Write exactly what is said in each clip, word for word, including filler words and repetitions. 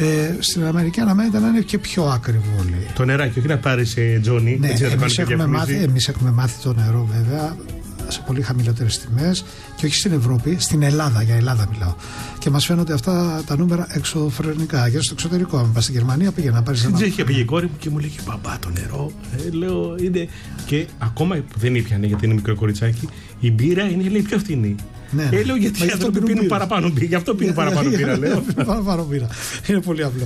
Ε, στην Αμερική αναμένεται να είναι και πιο ακριβό, λέει. Το νεράκι, όχι να πάρει σε Τζόνι. Ναι, εμείς έχουμε, μάθει, εμείς έχουμε μάθει το νερό, βέβαια, σε πολύ χαμηλότερες τιμές και όχι στην Ευρώπη, στην Ελλάδα, για Ελλάδα μιλάω. Και μας φαίνονται αυτά τα νούμερα εξωφρενικά. Γιατί στο εξωτερικό, αν πας στη Γερμανία, πήγε να πάρεις ένα. Στην Τσέχια πήγε η κόρη μου και μου λέει: μπαμπά, το νερό. Ε, λέω: είναι. Και ακόμα που δεν ήπιανε, γιατί είναι μικρό κοριτσάκι, η μπύρα είναι, λέει, πιο φθηνή. Ναι, ε, λέω: γιατί οι άνθρωποι πίνουν παραπάνω μπύρα. Γι' αυτό πίνουν παραπάνω μπύρα, λέω. Παραπάνω μπύρα. Είναι πολύ απλό.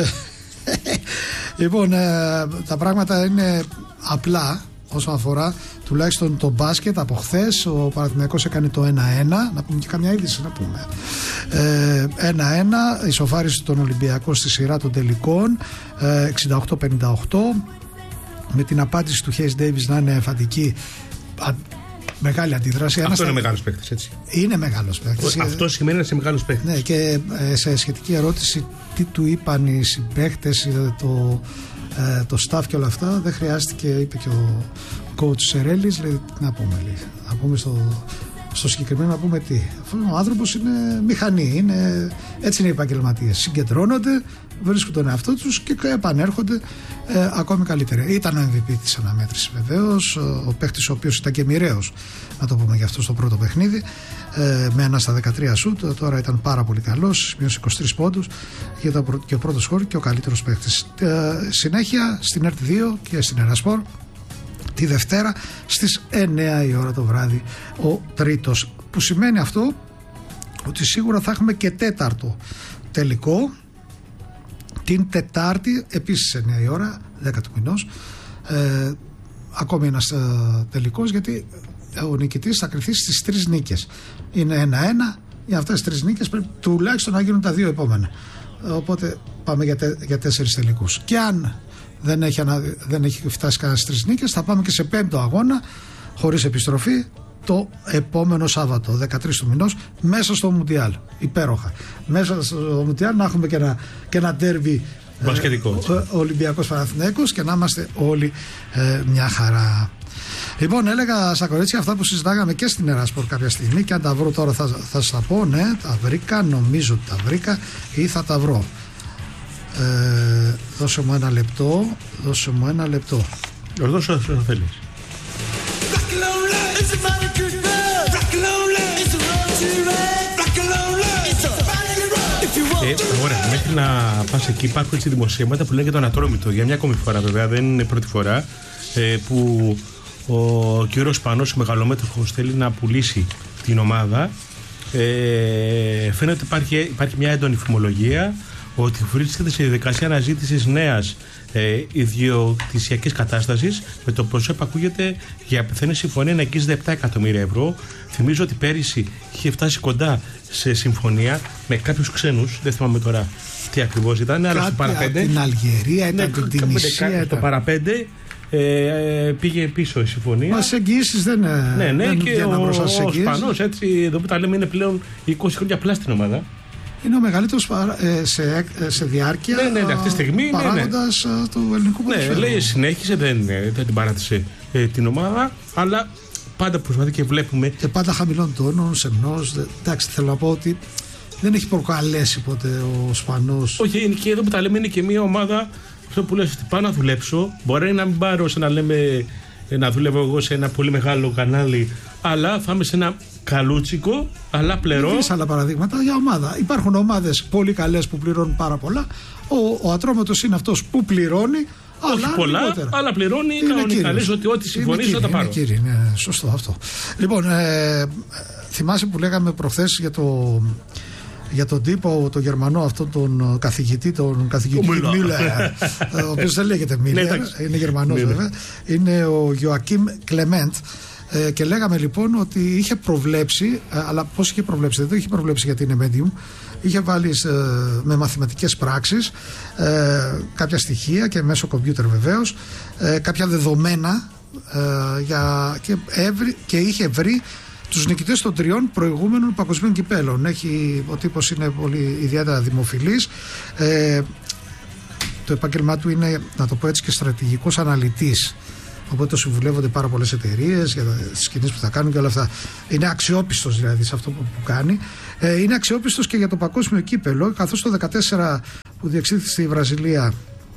Λοιπόν, τα πράγματα είναι απλά όσον αφορά τουλάχιστον το μπάσκετ. Από χθες ο Παναθηναϊκός έκανε το ένα ένα. Να πούμε και καμιά είδηση να πούμε. ένα ένα, ισοφάρισε τον Ολυμπιακό στη σειρά των τελικών, εξήντα οκτώ πενήντα οκτώ, με την απάντηση του Hayes Davis να είναι φαντική. Μεγάλη αντίδραση. Αυτό Ένας είναι μεγάλος παίκτης, έτσι. Είναι μεγάλος παίκτης. Αυτό σημαίνει να είσαι μεγάλος παίκτης. Ναι, και σε σχετική ερώτηση τι του είπαν οι συμπαίκτες, το, το staff και όλα αυτά, δεν χρειάστηκε, είπε και ο coach Σερέλης, λέει, τι να πούμε, λέει, να πούμε στο, στο συγκεκριμένο, να πούμε τι. Ο άνθρωπος είναι μηχανή, είναι, έτσι είναι οι επαγγελματίες. Συγκεντρώνονται, βρίσκουν τον εαυτό τους και επανέρχονται ε, ακόμη καλύτερα. Ήταν ο εμ βι πι της αναμέτρησης βεβαίως, ο παίχτης ο οποίος ήταν και μοιραίος, να το πούμε γι' αυτό, στο πρώτο παιχνίδι, ε, με ένα στα δεκατρία σουτ. Τώρα ήταν πάρα πολύ καλός, μείωσε είκοσι τρεις πόντους και, το, και ο πρώτος σκορ και ο καλύτερος παίχτης. Ε, συνέχεια στην ΕΡΤ δύο και στην Ερασπορ τη Δευτέρα στις εννιά η ώρα το βράδυ ο τρίτος, που σημαίνει αυτό ότι σίγουρα θα έχουμε και τέταρτο τελικό την Τετάρτη, επίσης εννιά η ώρα, δέκα του μηνός, ε, ακόμη ένας ε, τελικός, γιατί ο νικητής θα κριθεί στις τρεις νίκες. Είναι ένα ένα, για αυτές τις τρεις νίκες πρέπει τουλάχιστον να γίνουν τα δύο επόμενα, οπότε πάμε για, τε, για τέσσερις τελικούς. Και αν δεν έχει, ανα, δεν έχει φτάσει κανένα στις τρεις νίκες, θα πάμε και σε πέμπτο αγώνα χωρίς επιστροφή το επόμενο Σάββατο, δεκατρείς του μηνός, μέσα στο Μουντιάλ. Υπέροχα. Μέσα στο Μουντιάλ να έχουμε και ένα, και ένα ντέρμπι μπασκετικό, ε, Ολυμπιακός Παναθηναϊκός, και να είμαστε όλοι ε, μια χαρά. Λοιπόν, έλεγα στα κορίτσια αυτά που συζητάγαμε και στην Ερασπορ κάποια στιγμή, και αν τα βρω τώρα θα, θα σας τα πω. Ναι, τα βρήκα, νομίζω ότι τα βρήκα ή θα τα βρω. Ε, δώσε μου ένα λεπτό, δώσε μου ένα λεπτό. Ορδός όσο θέλεις. Ε, ωραία, μέχρι να πας εκεί υπάρχουν έτσι δημοσίευματα που λένε για το Ανατρόμητο. Για μια ακόμη φορά, βέβαια, δεν είναι πρώτη φορά, ε, που ο κύριος Σπανός, ο μεγαλομέτωχος, θέλει να πουλήσει την ομάδα. Ε, φαίνεται ότι υπάρχει, υπάρχει μια έντονη φημολογία ότι βρίσκεται σε διαδικασία αναζήτησης νέας ε, ιδιοκτησιακής κατάστασης, με το προσέπ ακούγεται για απευθύνη συμφωνία να αγγίζει επτά εκατομμύρια ευρώ. Θυμίζω ότι πέρυσι είχε φτάσει κοντά σε συμφωνία με κάποιους ξένους, δεν θυμάμαι τώρα τι ακριβώς ήταν, αλλά στο παραπέντε. Την Αλγερία, ήταν ναι, την Τινησία. Στο παραπέντε ε, πήγε πίσω η συμφωνία. Μα σε εγγυήσεις δεν είναι. Ναι, ναι, και ο, ο Σπανός, έτσι, εδώ που τα λέμε, είναι πλέον είκοσι χρόνια απλά στην ομάδα. Είναι ο μεγαλύτερος ε, σε, σε διάρκεια, ναι, ναι, ναι, αυτή τη στιγμή, παράγοντας, ναι, ναι, του ελληνικού ποδοσφαίρου. Ναι, λέει, συνέχισε, δεν, δεν την παράτησε ε, την ομάδα, αλλά πάντα προσπαθεί και βλέπουμε. Και πάντα χαμηλών τόνων, σεμνός. Εντάξει, θέλω να πω ότι δεν έχει προκαλέσει ποτέ ο Σπανός. Όχι, και εδώ που τα λέμε είναι και μια ομάδα, αυτό που λες, ότι πάω να δουλέψω. Μπορεί να μην πάρω σε να λέμε, να δουλεύω εγώ σε ένα πολύ μεγάλο κανάλι, αλλά θα είμαι σε ένα καλούτσικο, αλλά πληρώνω. Έχεις άλλα παραδείγματα για ομάδα. Υπάρχουν ομάδες πολύ καλές που πληρώνουν πάρα πολλά. Ο, ο Ατρόμητος είναι αυτός που πληρώνει. Όχι αλλά πολλά, λιγότερα. αλλά πληρώνει κανονικά. Λες ότι ό,τι συμφωνείς θα τα πάρω. Είναι κύριε, είναι σωστό αυτό. Λοιπόν, ε, θυμάσαι που λέγαμε προχθές για το, για τον τύπο, τον Γερμανό, αυτόν τον καθηγητή, τον καθηγητή Μίλλερ, ο οποίος δεν λέγεται Μίλλερ, είναι Γερμανός βέβαια, είναι ο Γιοακίμ Κλεμέντ. Ε, και λέγαμε λοιπόν ότι είχε προβλέψει, ε, αλλά πώς είχε προβλέψει, δεν το είχε προβλέψει γιατί είναι medium, είχε βάλει ε, με μαθηματικές πράξεις ε, κάποια στοιχεία και μέσω κομπιούτερ βεβαίως, ε, κάποια δεδομένα ε, για, και, έβρι, και είχε βρει τους νικητές των τριών προηγούμενων παγκοσμίων κυπέλων. Έχει, ο τύπος είναι πολύ ιδιαίτερα δημοφιλής. Ε, το επάγγελμά του είναι, να το πω έτσι, και στρατηγικός αναλυτής. Οπότε το συμβουλεύονται πάρα πολλές εταιρείες για τις κινήσεις που θα κάνουν και όλα αυτά. Είναι αξιόπιστος δηλαδή σε αυτό που κάνει. Ε, είναι αξιόπιστος και για το παγκόσμιο κύπελο, καθώς το δεκατέσσερα που διεξήχθη στη Βραζιλία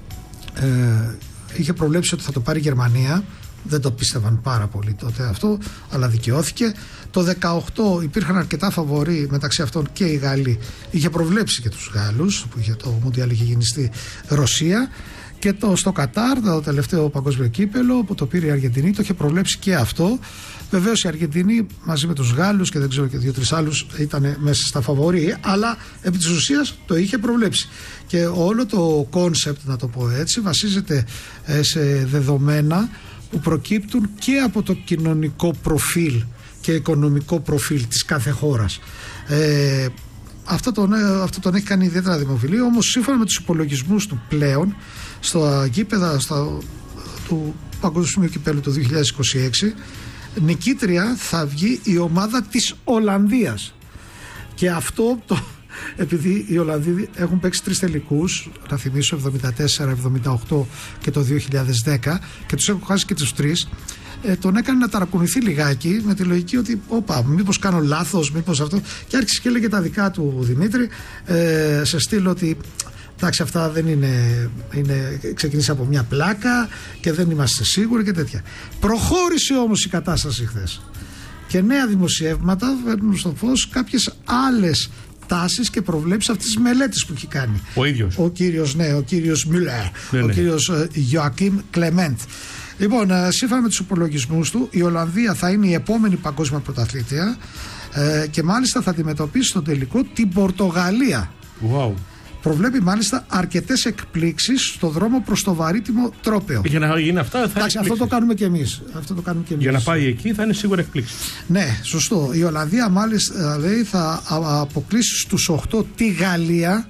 ε, είχε προβλέψει ότι θα το πάρει η Γερμανία. Δεν το πίστευαν πάρα πολύ τότε αυτό, αλλά δικαιώθηκε. Το δεκαοκτώ υπήρχαν αρκετά φαβορί, μεταξύ αυτών και οι Γάλλοι. Είχε προβλέψει και τους Γάλλους, που είχε το Μουντιάλ είχε γίνει στη Ρωσία. Και το, στο Κατάρ, το τελευταίο παγκόσμιο κύπελο που το πήρε η Αργεντινή, το είχε προβλέψει και αυτό. Βεβαίως η Αργεντινή μαζί με τους Γάλλους και δεν ξέρω και δύο-τρεις άλλους ήταν μέσα στα φαβορί, αλλά επί της ουσίας το είχε προβλέψει. Και όλο το κόνσεπτ, να το πω έτσι, βασίζεται σε δεδομένα που προκύπτουν και από το κοινωνικό προφίλ και οικονομικό προφίλ της κάθε χώρας. Ε, αυτό, τον, αυτό τον έχει κάνει ιδιαίτερα δημοφιλή, όμως σύμφωνα με τους υπολογισμούς του πλέον, στο γήπεδα στο, του Παγκοσμίου Κυπέλλου του δύο χιλιάδες είκοσι έξι, νικήτρια θα βγει η ομάδα της Ολλανδίας. Και αυτό το, επειδή οι Ολλανδοί έχουν παίξει τρεις τελικούς, να θυμίσω εβδομήντα τέσσερα, εβδομήντα οκτώ και το δύο χιλιάδες δέκα, και τους έχουν χάσει και τους τρεις, ε, τον έκανε να ταρακουνηθεί λιγάκι με τη λογική ότι όπα, μήπως κάνω λάθος, μήπως αυτό, και άρχισε και έλεγε τα δικά του Δημήτρη, ε, σε στήλο ότι εντάξει, αυτά δεν είναι, είναι ξεκίνησε από μια πλάκα και δεν είμαστε σίγουροι και τέτοια. Προχώρησε όμως η κατάσταση χθες και νέα δημοσιεύματα φέρνουν στο φως κάποιες άλλες τάσεις και προβλέψεις αυτής της μελέτης που έχει κάνει ο ίδιος ο κύριος, ναι, ο κύριος Μιουλέρ, ναι, ο ναι. κύριος Γιοακίμ Κλεμέντ. Λοιπόν, σύμφωνα με τους υπολογισμούς του, η Ολλανδία θα είναι η επόμενη παγκόσμια πρωταθλήτρια ε, και μάλιστα θα αντιμετωπίσει στο τελικό την Πορτογαλία. Wow. Προβλέπει μάλιστα αρκετές εκπλήξεις στο δρόμο προς το βαρύτιμο τρόπαιο. Για να γίνει αυτά, θα Εντάξει, αυτό το κάνουμε και εμείς. Αυτό το κάνουμε και εμείς. Για να πάει εκεί θα είναι σίγουρα εκπλήξεις. Ναι, σωστό. Η Ολλανδία μάλιστα λέει θα αποκλείσει στους οκτώ τη Γαλλία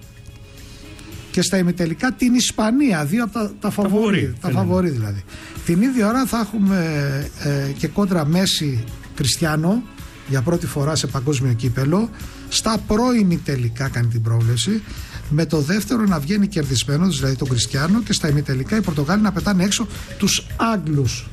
και στα ημιτελικά την Ισπανία. Δύο από τα, τα φαβορί. Τα φαβορί δηλαδή. Την ίδια ώρα θα έχουμε ε, και κόντρα Μέση Κριστιάνο για πρώτη φορά σε παγκόσμιο κύπελο. Στα πρώην τελικά κάνει την πρόβλεψη. Με το δεύτερο να βγαίνει κερδισμένο, δηλαδή τον Κριστιάνο, και στα ημιτελικά οι Πορτογάλοι να πετάνε έξω τους Άγγλους.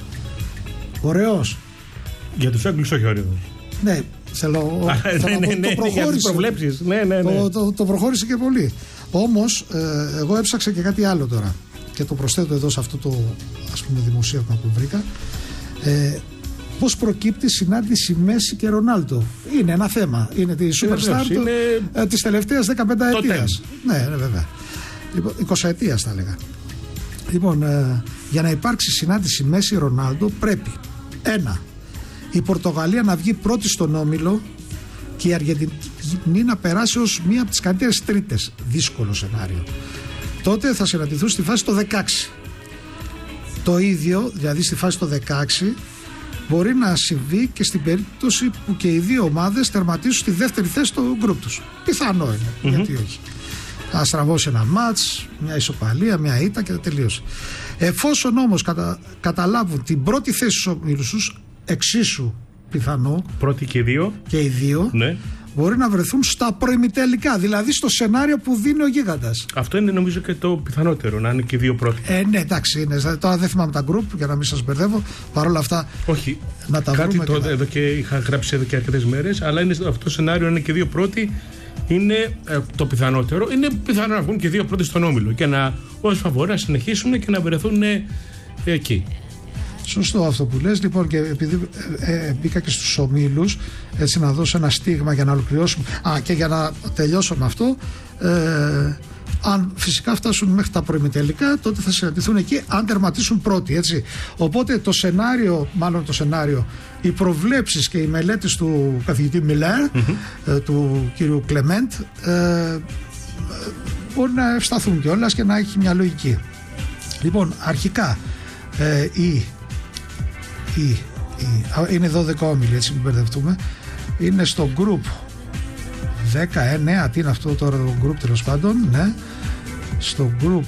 Ωραίος. Για τους Άγγλους όχι ωραίος. Ναι, θέλω, θέλω ναι, ναι, το προχώρησε. Ναι, ναι, ναι. Το, το, το προχώρησε και πολύ. Όμως, ε, εγώ έψαξα και κάτι άλλο τώρα και το προσθέτω εδώ σε αυτό το, ας πούμε, δημοσίευμα που βρήκα. Ε, Πώς προκύπτει η συνάντηση Μέση και Ρονάλντο. Είναι ένα θέμα. Είναι τη superstar είναι... ε, της τελευταίας δεκαπέντε ετίας. Ναι, ναι, βέβαια. Λοιπόν, είκοσι ετίας θα έλεγα. Λοιπόν, ε, για να υπάρξει συνάντηση Μέση Ρονάλντο πρέπει ένα, η Πορτογαλία να βγει πρώτη στον όμιλο και η Αργεντινή να περάσει ως μία από τις καλύτερες τρίτες. Δύσκολο σενάριο. Τότε θα συναντηθούν στη φάση το δεκαέξι. Το ίδιο, δηλαδή στη φάση το δεκαέξι, μπορεί να συμβεί και στην περίπτωση που και οι δύο ομάδες τερματίσουν στη δεύτερη θέση στο γκρουπ τους. Πιθανό είναι, mm-hmm. γιατί όχι. Θα στραβώσει ένα μάτς, μια ισοπαλία, μια ήττα και τελείωσε. Εφόσον όμως κατα... καταλάβουν την πρώτη θέση στους ομίλους τους, εξίσου πιθανό. Πρώτη και δύο. Και οι δύο. Ναι. Μπορεί να βρεθούν στα προημιτελικά, δηλαδή στο σενάριο που δίνει ο γίγαντας. Αυτό είναι νομίζω και το πιθανότερο, να είναι και δύο πρώτοι. Ε, ναι, εντάξει, είναι. Τώρα δεν θυμάμαι τα γκρουπ για να μην σας μπερδεύω. Παρ' όλα αυτά. Όχι. Να τα κάτι βρούμε. Το, και εδώ και είχα γράψει εδώ και αρκετές μέρες, αλλά είναι, αυτό το σενάριο είναι και δύο πρώτοι. Είναι ε, το πιθανότερο. Είναι πιθανό να βγουν και δύο πρώτοι στον όμιλο και να ως φαβορί να συνεχίσουν και να βρεθούν ε, ε, εκεί. Σωστό αυτό που λες. Λοιπόν, και επειδή ε, ε, μπήκα και στους ομίλους, έτσι να δώσω ένα στίγμα για να ολοκληρώσουμε. Α, και για να τελειώσω με αυτό, ε, αν φυσικά φτάσουν μέχρι τα προημιτελικά, τότε θα συναντηθούν εκεί, αν τερματίσουν πρώτοι, έτσι. Οπότε το σενάριο, μάλλον το σενάριο, οι προβλέψεις και οι μελέτες του καθηγητή Μιλέρ, mm-hmm. ε, του κύριου Κλεμέντ, ε, μπορεί να ευσταθούν κιόλας και να έχει μια λογική. Λοιπόν, αρχικά ε, η Η, η, είναι δώδεκα όμιλοι, έτσι μην μπερδευτούμε. Είναι στο group δεκαεννέα, τι είναι αυτό τώρα το group τέλος πάντων, ναι. Στο group,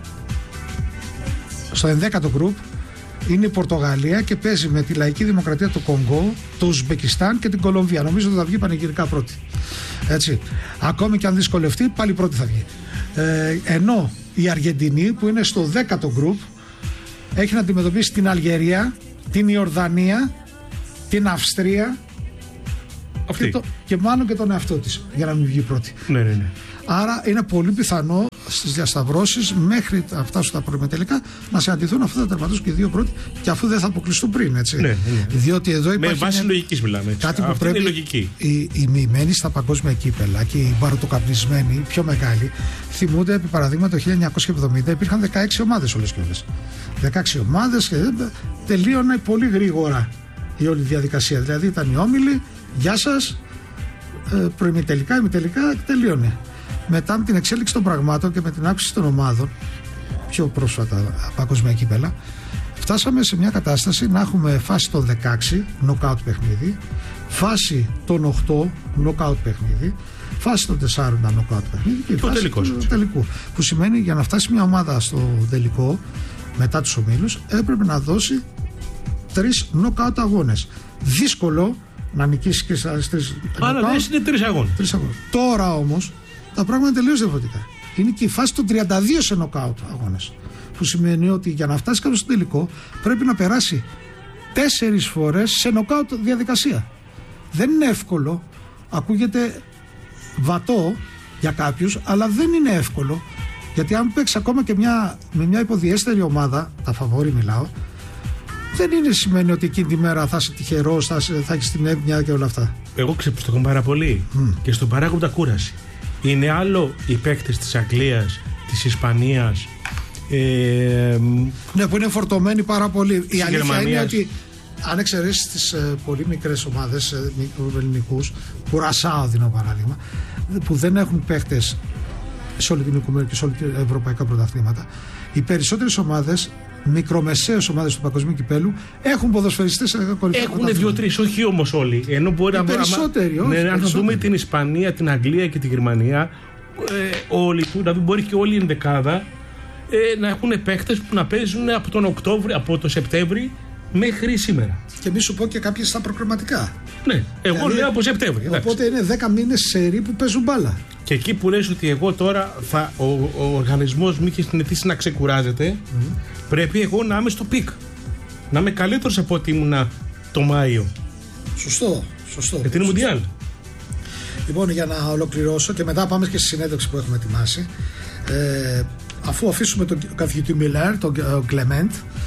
στο ενδέκατο group είναι η Πορτογαλία και παίζει με τη Λαϊκή Δημοκρατία του Κονγκό, το Ουσμπεκιστάν και την Κολομβία. Νομίζω ότι θα βγει πανηγυρικά πρώτη. Έτσι. Ακόμη και αν δυσκολευτεί, πάλι πρώτη θα βγει. Ε, ενώ η Αργεντινή που είναι στο δέκατο group έχει να αντιμετωπίσει την Αλγερία, την Ιορδανία, την Αυστρία και, το, και μάλλον και τον εαυτό της για να μην βγει πρώτη. Ναι, ναι, ναι. Άρα είναι πολύ πιθανό στις διασταυρώσεις μέχρι να φτάσουν τα προημιτελικά να συναντηθούν αφού θα τερματίσουν και οι δύο πρώτοι και αφού δεν θα αποκλειστούν πριν. Έτσι. Ναι, ναι. Διότι εδώ υπάρχει. Με βάση μια... λογικής μιλάμε. Κάτι που αυτή πρέπει. Είναι λογική. Οι, οι μοιημένοι στα παγκόσμια κύπελα και οι μπαρωτοκαπνισμένοι, οι πιο μεγάλοι, θυμούνται επί παραδείγμα το χίλια εννιακόσια εβδομήντα υπήρχαν δεκαέξι ομάδες όλες και όλες. δεκαέξι ομάδες και τελείωνε πολύ γρήγορα η όλη διαδικασία. Δηλαδή ήταν οι όμιλοι, γεια σας, προημιτελικά, ημιτελικά, τελείωνε. Μετά με την εξέλιξη των πραγμάτων και με την αύξηση των ομάδων, πιο πρόσφατα παγκοσμία κύπελα, φτάσαμε σε μια κατάσταση να έχουμε φάση των δεκαέξι νοκάουτ παιχνίδι, φάση των οκτώ νοκάουτ παιχνίδι, φάση των τεσσάρων νοκάουτ παιχνίδι και η φάση του τελικού. Που σημαίνει για να φτάσει μια ομάδα στο τελικό, μετά τους ομίλους, έπρεπε να δώσει τρεις νοκάουτ αγώνες. Δύσκολο να νικήσει και στις τρεις. Άρα δεν είναι τρεις αγώνες. Τώρα όμως τα πράγματα είναι τελείως διαφορετικά. Είναι και η φάση των τριάντα δύο σε νοκάουτ αγώνες. Που σημαίνει ότι για να φτάσει κάποιος στο τελικό πρέπει να περάσει τέσσερις φορές σε νοκάουτ διαδικασία. Δεν είναι εύκολο. Ακούγεται βατό για κάποιους, αλλά δεν είναι εύκολο. Γιατί αν παίξει ακόμα και μια, με μια υποδιέστερη ομάδα, τα φαβόρι μιλάω, δεν είναι σημαίνει ότι εκείνη τη μέρα θα είσαι τυχερός, θα, θα έχεις την έμνοια και όλα αυτά. Εγώ ξεπιστώ πάρα πολύ mm. και στον παράγοντα κούραση. Είναι άλλο οι παίκτες της Αγγλίας, της Ισπανίας. Ε, ναι, που είναι φορτωμένοι πάρα πολύ. Η αλήθεια Γερμανίας. Είναι ότι αν εξαιρέσεις τις ε, πολύ μικρές ομάδες ε, ελληνικούς, Κουρασάο δίνω παράδειγμα, που δεν έχουν παίκτες σε όλη την οικουμενική και σε όλα τα ευρωπαϊκά πρωταθλήματα, οι περισσότερες ομάδες, μικρομεσαίες ομάδες του παγκοσμίου κυπέλου, έχουν ποδοσφαιριστές σε κορυφαία έχουν δύο-τρεις, όχι όμως όλοι. Ενώ μπορεί να περισσότεροι, όχι. Ναι, αν θα δούμε την Ισπανία, την Αγγλία και τη Γερμανία, ε, όλοι του, δηλαδή μπορεί και όλη η ενδεκάδα ε, να έχουν παίκτες που να παίζουν από τον Οκτώβριο, από τον Σεπτέμβρη μέχρι σήμερα. Και μη σου πω και κάποιες στα προκριματικά. Ναι, εγώ δηλαδή, λέω από Σεπτέμβρη. Οπότε είναι δέκα μήνες σερί που παίζουν μπάλα. Και εκεί που λες ότι εγώ τώρα θα, ο, ο οργανισμός μου είχε συνηθίσει να ξεκουράζεται, mm. πρέπει εγώ να είμαι στο πικ. Να είμαι καλύτερος από ό,τι ήμουνα το Μάιο. Σωστό, σωστό. Γιατί είναι Μουντιάλ. Λοιπόν, για να ολοκληρώσω και μετά πάμε και στη συνέντευξη που έχουμε ετοιμάσει. Ε, αφού αφήσουμε τον καθηγητή Μιλέρ, τον Κλεμέντ,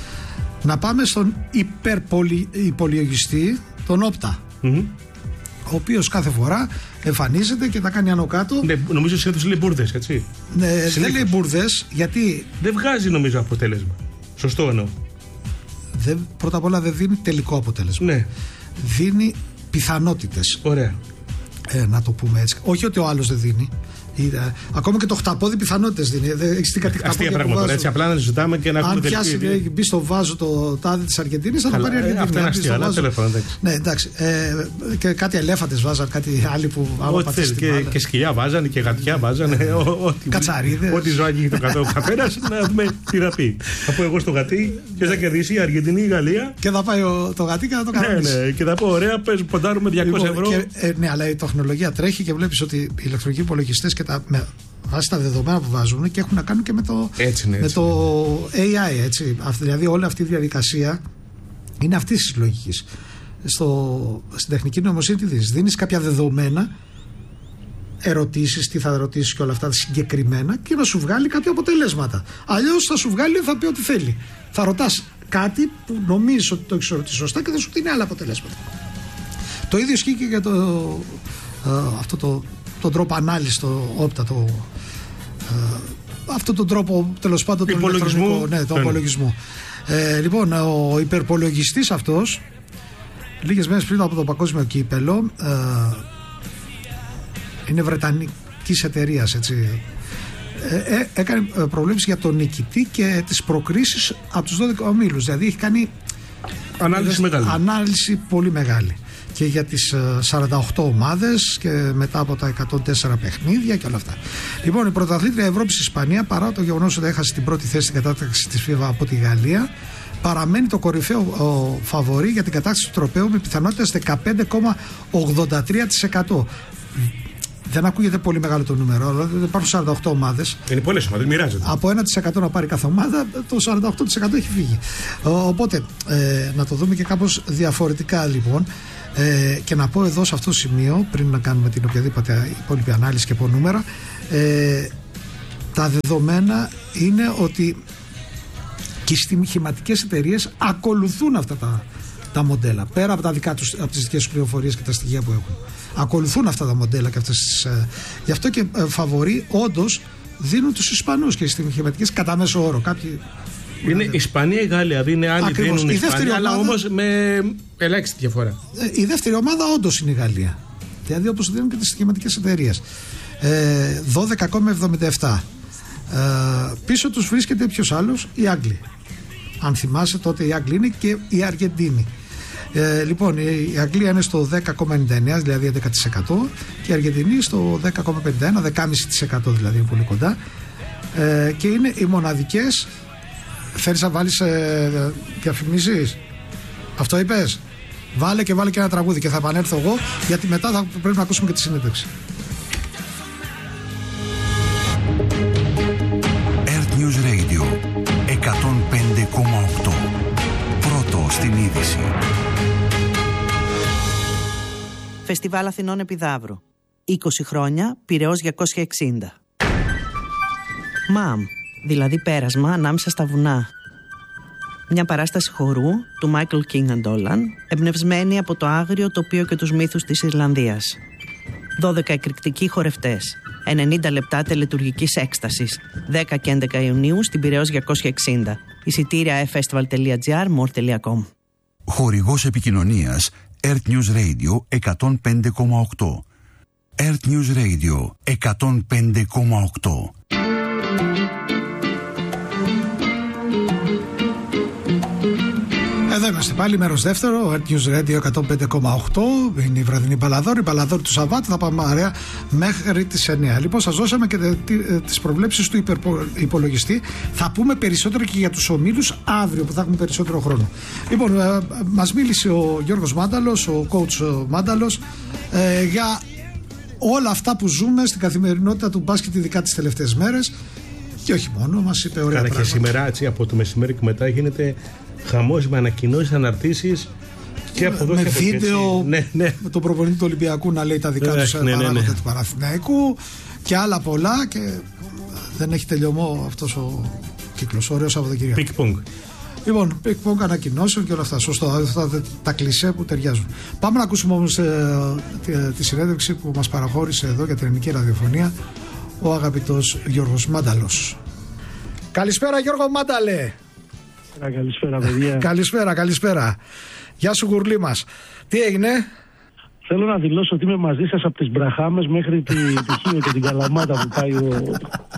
να πάμε στον υπερυπολογιστή, τον Όπτα. Mm-hmm. Ο οποίος κάθε φορά εμφανίζεται και τα κάνει άνω κάτω. Ναι, νομίζω συνήθως λέει μπουρδες, έτσι. Ναι, δεν λέει μπουρδες, γιατί. Δεν βγάζει νομίζω αποτέλεσμα. Σωστό εννοώ. Δεν, πρώτα απ' όλα δεν δίνει τελικό αποτέλεσμα. Ναι. Δίνει πιθανότητες. Ωραία. Ε, να το πούμε έτσι. Όχι ότι ο άλλος δεν δίνει. Είδα, ακόμα και το χταπόδι πιθανότητες δίνει. Έχεις δει κάτι αστεία πράγματα. Έτσι απλά να ζητάμε και να αν έχουμε πιάσει, τελική. Αν μπει στο βάζο το τάδι της Αργεντίνης θα το πάρει η Αργεντίνη. Αυτά είναι αστεία, αλλά τέλος. Ναι, εντάξει. Ε, και κάτι ελέφαντες βάζαν, κάτι άλλοι που. Ό,τι θέλει. Και, και σκυλιά βάζανε και γατιά βάζανε. Κατσαρίδες. Ό,τι ζωή έχει το καθένα να δούμε τι θα πει. Θα πω εγώ στο γατί και θα κερδίσει η Αργεντινή ή η Γαλλία. Και θα πάει το γατί και θα το κάνει. Ναι, ναι. Και θα πω ωραία, ποντάρουμε διακόσια ευρώ. Ναι, αλλά η τεχνολογία τρέχει και βλέπει ότι οι ηλεκτρονικοί υπολογιστές και τα. Βάσει τα δεδομένα που βάζουν και έχουν να κάνουν και με το, έτσι, ναι, με έτσι, το ναι. έι άι. Έτσι. Δηλαδή όλη αυτή η διαδικασία είναι αυτής της λογικής. Στο, στην τεχνική νοημοσύνη τι δίνεις? Δίνεις κάποια δεδομένα, ερωτήσεις, τι θα ρωτήσεις και όλα αυτά συγκεκριμένα και να σου βγάλει κάποια αποτελέσματα. Αλλιώς θα σου βγάλει, θα πει ό,τι θέλει. Θα ρωτάς κάτι που νομίζεις ότι το έχεις ρωτήσει σωστά και θα σου δίνει άλλα αποτελέσματα. Το ίδιο ισχύει και για το, ε, αυτό το τον τρόπο ανάλυση, το όπτα, το, ε, αυτό τον τρόπο τέλος πάντων τον υπολογισμού. Ναι, τον υπολογισμού. Ε, λοιπόν, ο υπερπολογιστής αυτός, λίγες μέρες πριν από το παγκόσμιο κύπελο, ε, είναι βρετανικής εταιρείας, έτσι. Ε, ε, έκανε προβλέψεις για τον νικητή και τις προκρίσεις από τους δώδεκα ομίλους. Δηλαδή έχει κάνει ανάλυση, μεγάλη. ανάλυση πολύ μεγάλη. Και για τις σαράντα οκτώ ομάδες και μετά από τα εκατόν τέσσερα παιχνίδια και όλα αυτά. Λοιπόν, η πρωταθλήτρια Ευρώπης Ισπανία, παρά το γεγονός ότι έχασε την πρώτη θέση στην κατάταξη της φίβα από τη Γαλλία, παραμένει το κορυφαίο ο, φαβορί για την κατάκτηση του τροπαίου με πιθανότητες δεκαπέντε κόμμα ογδόντα τρία τοις εκατό. δεν ακούγεται πολύ μεγάλο το νούμερο, αλλά υπάρχουν σαράντα οκτώ ομάδες. Είναι πολλές ομάδες, μοιράζονται. Από ένα τοις εκατό να πάρει κάθε ομάδα, το σαράντα οκτώ τοις εκατό έχει φύγει. Οπότε, ε, να το δούμε και κάπως διαφορετικά λοιπόν. Ε, και να πω εδώ σε αυτό το σημείο, πριν να κάνουμε την οποιαδήποτε υπόλοιπη ανάλυση και πω νούμερα, ε, τα δεδομένα είναι ότι και οι στοιχηματικές εταιρείες ακολουθούν αυτά τα, τα μοντέλα, πέρα από, τα δικά τους, από τις δικές τους πληροφορίες και τα στοιχεία που έχουν. Ακολουθούν αυτά τα μοντέλα και αυτές τις, ε, γι' αυτό και ε, φαβορί όντως δίνουν τους Ισπανούς και οι στοιχηματικές κατά μέσο όρο. Κάποιοι είναι η Ισπανία, η Γαλλία, δηλαδή είναι άλλοι δίνουν η Ισπανία, αλλά όμως με ελάχιστη διαφορά. Η δεύτερη ομάδα όντως είναι η Γαλλία. Δηλαδή όπως δίνουν και τις στοιχηματικές εταιρείες. Ε, δώδεκα κόμμα εβδομήντα επτά. Ε, πίσω τους βρίσκεται ποιος άλλος? Οι Άγγλοι. Αν θυμάσαι, τότε οι Άγγλοι είναι και η Αργεντίνη. Ε, λοιπόν, η Αγγλία είναι στο δέκα κόμμα ενενήντα εννέα, δηλαδή έντεκα τοις εκατό, και η Αργεντινή στο δέκα κόμμα πενήντα ένα, δέκα κόμμα πέντε τοις εκατό, δηλαδή είναι πολύ κοντά. Ε, και είναι οι μοναδικές. Θέλεις να βάλεις ε, διαφημίσεις? Αυτό είπες? Βάλε και βάλε και ένα τραγούδι και θα επανέλθω εγώ, γιατί μετά θα πρέπει να ακούσουμε και τη συνέντευξη. Earth News Radio εκατόν πέντε κόμμα οκτώ. Πρώτο στην είδηση. Φεστιβάλ Αθηνών Επιδαύρου. είκοσι χρόνια, Πειραιώς διακόσια εξήντα. Μαμ, δηλαδή πέρασμα ανάμεσα στα βουνά. Μια παράσταση χορού του Michael King and Dolan, εμπνευσμένη από το άγριο τοπίο και τους μύθους της Ιρλανδίας. δώδεκα εκρηκτικοί χορευτές, ενενήντα λεπτά τελετουργικής έκστασης, δέκα και έντεκα Ιουνίου στην Πειραιώς διακόσια εξήντα. Εισιτήρια e-festival τελεία gr, more τελεία com. Χορηγός επικοινωνίας Earth News Radio εκατόν πέντε κόμμα οκτώ. Earth News Radio εκατόν πέντε κόμμα οκτώ. Εδώ είμαστε πάλι, μέρος δεύτερο, Earth News Radio εκατόν πέντε κόμμα οκτώ. Είναι η βραδινή Παλαδόρη, η Παλαδόρη του Σαββάτου. Θα πάμε αρέα μέχρι τις εννιά. Λοιπόν, σας δώσαμε και τις προβλέψεις του υπολογιστή. Θα πούμε περισσότερο και για τους ομίλους αύριο, που θα έχουμε περισσότερο χρόνο. Λοιπόν, μας μίλησε ο Γιώργος Μάνταλος, ο coach Μάνταλος, ε, για όλα αυτά που ζούμε στην καθημερινότητα του μπάσκετ, ειδικά τις τελευταίες μέρες. Και όχι μόνο, μας είπε ωραία πράγματα. Και σήμερα, έτσι, από το μεσημέρι και μετά, γίνεται χαμός με ανακοινώσεις, αναρτήσεις και από εδώ με και από βίντεο, ναι, ναι. με τον προπονητή του Ολυμπιακού να λέει τα δικά ναι, τους ναι, ναι, ναι. παράγοντα του Παναθηναϊκού και άλλα πολλά, και δεν έχει τελειωμό αυτός ο κύκλος. Ωραίο Σαββατοκύριακο. Πικ-πονγκ. Λοιπόν, πικ-πονγκ ανακοινώσεων και όλα αυτά. Σωστό, αυτά τα κλισέ που ταιριάζουν. Πάμε να ακούσουμε όμως ε, τη, τη συνέντευξη που μας παραχώρησε εδώ για την ελληνική ραδιοφωνία ο αγαπητός Γιώργος Μάνταλος. Καλησπέρα Γιώργο Μάνταλε. Καλησπέρα παιδιά. Καλησπέρα, καλησπέρα. Γεια σου γουρλί μας. Τι έγινε? Θέλω να δηλώσω ότι είμαι μαζί σας από τις Μπραχάμες μέχρι τη Χίο και την Καλαμάτα που πάει ο,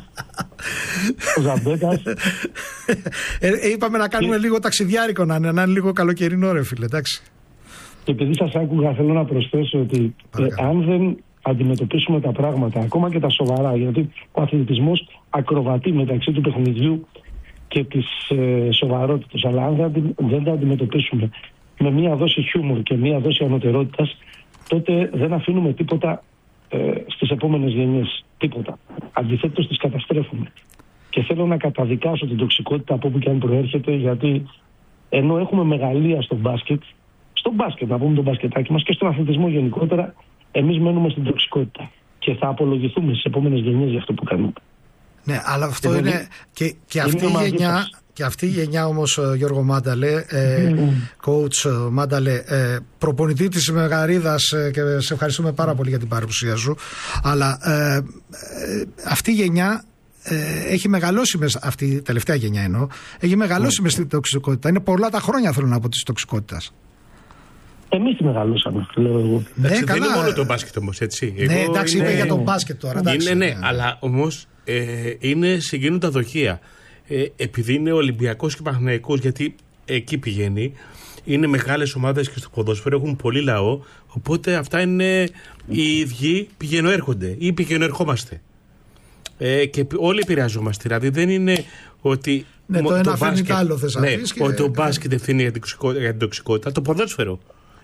ο Ζαμπέκας. Ε, είπαμε να κάνουμε και... λίγο ταξιδιάρικο, να είναι, να είναι λίγο καλοκαιρινό ρε φίλε, εντάξει. Και επειδή σας άκουγα, θέλω να προσθέσω ότι ε, αν δεν αντιμετωπίσουμε τα πράγματα, ακόμα και τα σοβαρά, γιατί ο αθλητισμός ακροβατεί μεταξύ του παιχνιδιού και της ε, σοβαρότητας, αλλά αν δεν, δεν τα αντιμετωπίσουμε με μία δόση χιούμορ και μία δόση ανωτερότητας, τότε δεν αφήνουμε τίποτα ε, στις επόμενες γενιές. Τίποτα. Αντιθέτως τις καταστρέφουμε. Και θέλω να καταδικάσω την τοξικότητα από όπου και αν προέρχεται, γιατί ενώ έχουμε μεγαλεία στο μπάσκετ, στο μπάσκετ να πούμε το μπασκετάκι μας και στον αθλητισμό γενικότερα, εμείς μένουμε στην τοξικότητα. Και θα απολογηθούμε στις επόμενες γενιές για αυτό που κάνουμε. Ναι, αλλά αυτό είναι, είναι και, και, αυτή η γενιά, και αυτή η γενιά όμως, Γιώργο Μάνταλε, ε, mm. coach Μάνταλε, ε, προπονητή της Μεγαρίδας, ε, και σε ευχαριστούμε πάρα πολύ για την παρουσία σου, αλλά ε, ε, αυτή η γενιά ε, έχει μεγαλώσει μες, αυτή η τελευταία γενιά εννοώ, έχει μεγαλώσει mm. μες στην τοξικότητα. Είναι πολλά τα χρόνια, θέλω να πω, της τοξικότητας. Εμείς τη μεγαλώσαμε, λέω εγώ. Ναι, εντάξει, καλά. Δεν είναι μόνο το μπάσκετ όμως, έτσι. Ναι, εγώ εντάξει, είναι... είπε για το μπάσκετ τώρα. Εντάξει, είναι, ναι, ναι, αλλά όμως ε, είναι συγκινούν τα δοχεία. Ε, επειδή είναι Ολυμπιακός και Παναθηναϊκός, γιατί εκεί πηγαίνει, είναι μεγάλες ομάδες και στο ποδόσφαιρο, έχουν πολύ λαό, οπότε αυτά είναι οι ίδιοι πηγαινοέρχονται ή πηγαινοερχόμαστε. Ε, και όλοι επηρεαζόμαστε, δηλαδή δεν είναι ότι ναι, το, το ένα μπάσκετ, άλλο θες ναι, και... ότι το μπάσκετ ευθύνει για την τοξικότητα, το ποδόσφαιρο.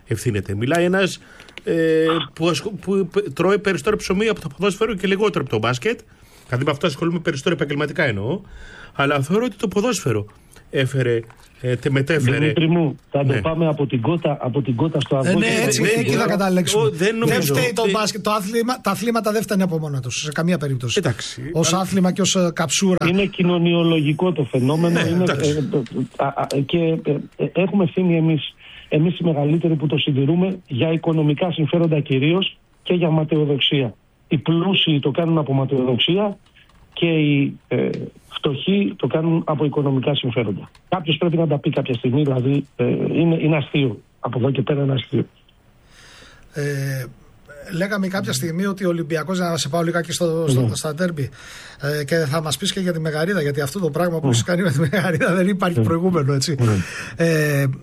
ευθύνεται. Μιλάει ένας ε, που, ασχο, που τρώει περισσότερο ψωμί από το ποδόσφαιρο και λιγότερο από το μπάσκετ. Δηλαδή με αυτό ασχολούμαι περισσότερο επαγγελματικά εννοώ. Αλλά θεωρώ ότι το ποδόσφαιρο έφερε. Ε, τε μετέφερε. Δημήτρη μου, θα ναι. το πάμε από την κότα, από την κότα στο αυγό. Ε, ναι, έτσι, εκεί θα καταλήξουμε. Δεν, δεν φταίει το μπάσκετ. Το άθλημα, τα αθλήματα δεν φταίνε από μόνα τους σε καμία περίπτωση. Εντάξει. Ως αλλά... άθλημα και ως καψούρα. Είναι κοινωνιολογικό το φαινόμενο. Ναι, είναι, ε, ε, ε, και ε, ε, έχουμε ευθύνη εμείς, εμείς οι μεγαλύτεροι που το συντηρούμε για οικονομικά συμφέροντα κυρίως και για ματαιοδοξία. Οι πλούσιοι το κάνουν από ματαιοδοξία και οι ε, φτωχοί το κάνουν από οικονομικά συμφέροντα. Κάποιος πρέπει να τα πει κάποια στιγμή, δηλαδή ε, είναι, είναι αστείο. Από εδώ και πέρα είναι αστείο. Ε, λέγαμε κάποια στιγμή ότι ο Ολυμπιακός, να σε πάω λιγάκι στο, στο, mm. στα ντέρμπι, ε, και θα μας πεις και για τη Μεγαρίδα, γιατί αυτό το πράγμα που mm. έχεις κάνει με τη Μεγαρίδα δεν υπάρχει mm. προηγούμενο, έτσι. Mm. Ε, ε, ε,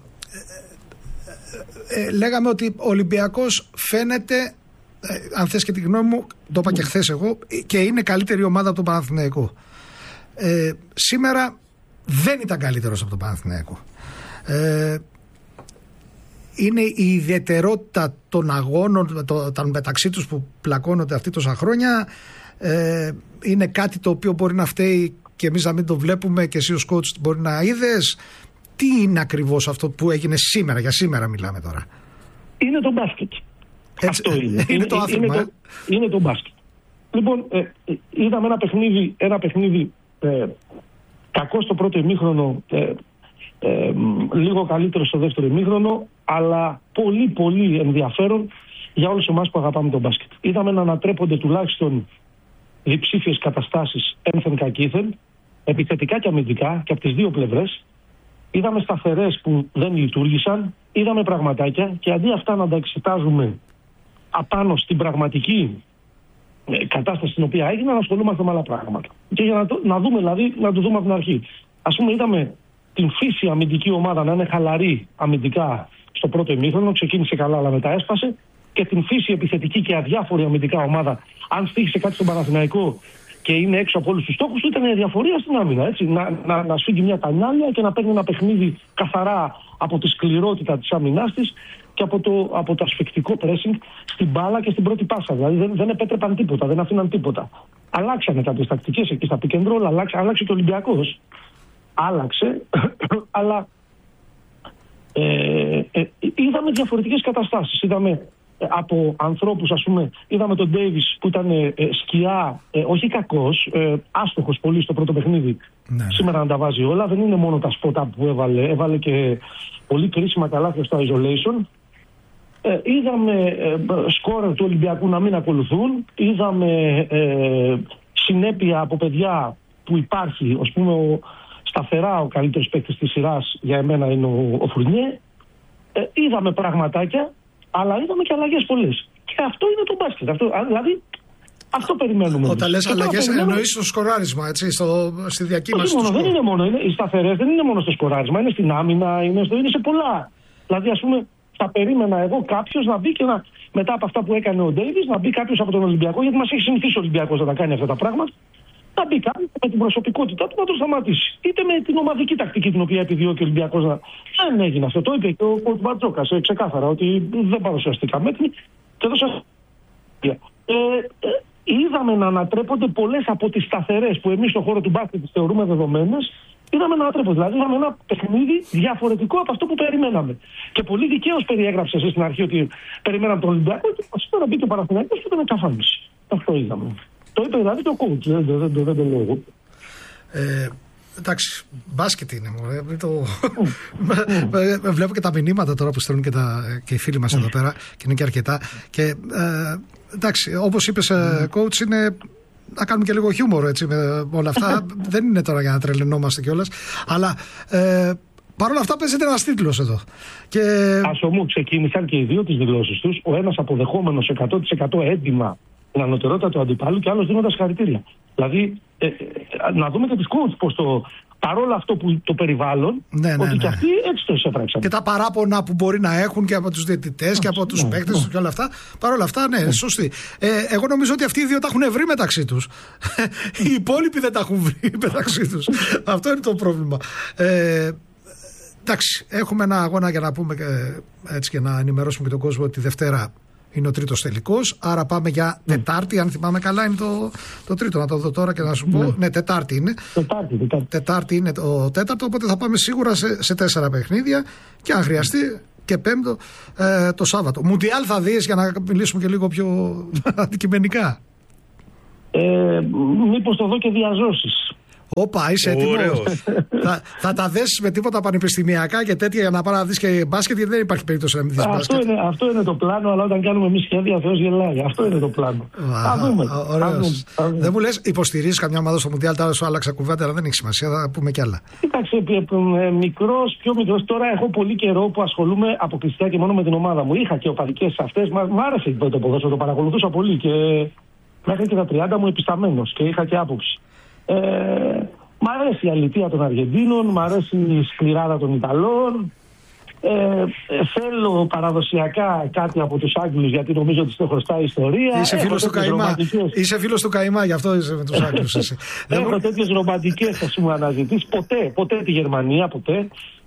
ε, λέγαμε ότι ο Ολυμπιακός φαίνεται, ε, αν θες και τη γνώμη μου, το είπα και χθες εγώ, και είναι καλύτερη ομάδα από τον Παναθηναϊκό. Ε, σήμερα δεν ήταν καλύτερος από τον Παναθηναϊκό. Ε, είναι η ιδιαιτερότητα των αγώνων το, των μεταξύ τους που πλακώνονται αυτοί τόσα χρόνια. Ε, είναι κάτι το οποίο μπορεί να φταίει και εμείς να μην το βλέπουμε και εσύ ως coach μπορεί να είδες. Τι είναι ακριβώς αυτό που έγινε σήμερα? Για σήμερα μιλάμε τώρα. Είναι το μπάσκετ. Έτσι, αυτό είναι. είναι το άθλημα. Είναι, το, είναι το μπάσκετ. Λοιπόν, ε, είδαμε ένα παιχνίδι, ένα παιχνίδι ε, κακό στο πρώτο ημίχρονο, ε, ε, λίγο καλύτερο στο δεύτερο ημίχρονο, αλλά πολύ πολύ ενδιαφέρον για όλους εμάς που αγαπάμε τον μπάσκετ. Είδαμε να ανατρέπονται τουλάχιστον διψήφιες καταστάσεις ένθεν κακήθεν, επιθετικά και αμυντικά και από τις δύο πλευρές. Είδαμε σταθερές που δεν λειτουργήσαν, είδαμε πραγματάκια και αντί αυτά να τα εξετάζουμε απάνω στην πραγματική κατάσταση στην οποία έγινε, να ασχολούμαστε με άλλα πράγματα. Και για να, το, να δούμε, δηλαδή, να το δούμε από την αρχή. Ας πούμε, είδαμε την φύση αμυντική ομάδα να είναι χαλαρή αμυντικά στο πρώτο ημίχρονο, ξεκίνησε καλά, αλλά μετά έσπασε. Και την φύση επιθετική και αδιάφορη αμυντικά ομάδα, αν στήχησε κάτι στον Παναθηναϊκό και είναι έξω από όλους τους στόχους, ήταν η αδιαφορία στην άμυνα. Έτσι. Να, να, να σφίγγει μια τανιάλια και να παίρνει ένα παιχνίδι καθαρά από τη σκληρότητα της άμυνάς της και από το, από το ασφυκτικό pressing στην μπάλα και στην πρώτη πάσα. Δηλαδή δεν, δεν επέτρεπαν τίποτα, δεν αφήναν τίποτα. Αλλάξανε κάποιες τακτικές εκεί στα pick and roll, άλλαξε, άλλαξε και ο Ολυμπιακός. Άλλαξε, αλλά ε, ε, είδαμε διαφορετικές καταστάσεις. Είδαμε ε, από ανθρώπους, ας πούμε, είδαμε τον Ντέιβις που ήταν ε, σκιά, ε, όχι κακός, ε, άστοχος πολύ στο πρώτο παιχνίδι. Ναι. Σήμερα να τα βάζει όλα, δεν είναι μόνο τα σπότα που έβαλε, έβαλε και πολύ κρίσιμα καλάθια στο isolation. Ε, είδαμε ε, σκόρερ του Ολυμπιακού να μην ακολουθούν, είδαμε ε, συνέπεια από παιδιά που υπάρχει, ας πούμε, ο, σταθερά ο καλύτερος παίκτης της σειράς για εμένα είναι ο, ο Φουρνιέ. Ε, είδαμε πραγματάκια, αλλά είδαμε και αλλαγές πολλές. Και αυτό είναι το μπάσκετ. Αυτό, δηλαδή, αυτό περιμένουμε. Όταν λες αλλαγές, περιμένουμε... εννοείς στο σκοράρισμα, έτσι, στο, στη διακύμαση. Όχι μόνο, δεν είναι μόνο. Είναι, οι σταθερές δεν είναι μόνο στο σκοράρισμα, είναι στην άμυνα, είναι, στο, είναι σε πολλά. Δηλαδή, ας πούμε, θα περίμενα εγώ κάποιος να μπει και να, μετά από αυτά που έκανε ο Ντέιβις, να μπει κάποιος από τον Ολυμπιακό, γιατί μας έχει συνηθίσει ο Ολυμπιακός να τα κάνει αυτά τα πράγματα. Να μπει κάποιος με την προσωπικότητά του να το σταματήσει. Είτε με την ομαδική τακτική την οποία επιδιώκει ο Ολυμπιακός να. Δεν έγινε αυτό. Το είπε και ο κ. Μπαρτζόκας ξεκάθαρα ότι δεν παρουσιαστήκαμε έτοιμοι και έδωσα. Ε, ε, είδαμε να ανατρέπονται πολλές από τις σταθερές που εμείς στον χώρο του μπάσκετ τις θεωρούμε δεδομένες. Είδαμε να ανατρέπονται. Δηλαδή, είδαμε ένα παιχνίδι διαφορετικό από αυτό που περιμέναμε. Και πολύ δικαίως περιέγραψε εσύ στην αρχή ότι περιμέναμε τον Ολυμπιακό και σήμερα μπήκε ο Παναθηναϊκός και ήταν εξαφάνιση. Αυτό είδαμε. Το είπε δηλαδή το coach, δεν, δεν, δεν, δεν το λέω εγώ. Ε, εντάξει, μπάσκετ είναι. Μου, το... Βλέπω και τα μηνύματα τώρα που στέλνουν και, τα, και οι φίλοι μας εδώ πέρα και είναι και αρκετά. Και ε, εντάξει, όπως είπες, coach, είναι να κάνουμε και λίγο χιούμορ έτσι, με όλα αυτά. Δεν είναι τώρα για να τρελαινόμαστε κιόλας. Αλλά ε, παρ' όλα αυτά παίζεται ένας τίτλος εδώ. Και... Ας ομού ξεκίνησαν και οι δύο τις δηλώσεις τους. Ο ένας αποδεχόμενος εκατό τοις εκατό έντιμα την ανωτερότητα του αντιπάλου και άλλος δίνοντας χαρητήρια. Δηλαδή, ε, ε, να δούμε και τις coach πως το, παρόλο αυτό που το περιβάλλον, ναι, ναι, ότι ναι. Και αυτοί έτσι το εισέφραξαν. Και τα παράπονα που μπορεί να έχουν και από τους διαιτητές και από τους ναι, παίκτες ναι. τους και όλα αυτά, παρόλα αυτά, ναι, ναι. σωστή. Ε, εγώ νομίζω ότι αυτοί οι δύο τα έχουν βρει μεταξύ τους. Οι υπόλοιποι δεν τα έχουν βρει μεταξύ τους. Αυτό είναι το πρόβλημα. Ε, Εντάξει, έχουμε ένα αγώνα για να πούμε και, έτσι, και να ενημερώσουμε και τον κόσμο ότι τη Δευτέρα είναι ο τρίτος τελικός. Άρα πάμε για mm. Τετάρτη, αν θυμάμαι καλά, είναι το, το τρίτο. Να το δω τώρα και να σου πω. Mm. Ναι, Τετάρτη είναι. Τετάρτη, τετάρτη. Τετάρτη είναι το τέταρτο, οπότε θα πάμε σίγουρα σε, σε τέσσερα παιχνίδια και αν χρειαστεί και πέμπτο ε, το Σάββατο. Μουντιάλ θα δεις, για να μιλήσουμε και λίγο πιο αντικειμενικά. Ε, μήπως το δω και διαζώσεις. Όπα, είσαι έτοιμος. θα, θα τα δες με τίποτα πανεπιστημιακά και τέτοια για να πάρει να δεις και μπάσκετ, γιατί δεν υπάρχει περίπτωση να μην δεις μπάσκετ. Είναι, αυτό είναι το πλάνο, αλλά όταν κάνουμε εμείς σχέδια, Θεός γελάει. Αυτό είναι το πλάνο. Θα δούμε. Ωραίος. Δεν μου λες, υποστηρίζεις καμιά ομάδα στο Μουντιάλ, τώρα σου άλλαξα κουβέντα, αλλά δεν έχει σημασία, θα πούμε κι άλλα. Κοίταξε, μικρός, πιο μικρός. Τώρα έχω πολύ καιρό που ασχολούμαι αποκλειστικά και μόνο με την ομάδα μου. Είχα και οπαδικές αυτές, μ' άρεσε το ποδόσφαιρο, το παρακολουθούσα πολύ και μέχρι και τα τριάντα μου επισταμένος και είχα και άποψη. Ε, μ' αρέσει η αλήθεια των Αργεντίνων, μ' αρέσει η σκληράδα των Ιταλών. Ε, θέλω παραδοσιακά κάτι από τους Άγγλους, γιατί νομίζω ότι στο χρωστάει η ιστορία. Είσαι φίλος του Καϊμά. Ρομαντικές... Είσαι φίλος του Καϊμά, γι' αυτό είσαι με τους Άγγλους. Είσαι. Έχω τέτοιες ρομαντικές, θα σου αναζητήσει. Ποτέ, ποτέ τη Γερμανία, ποτέ.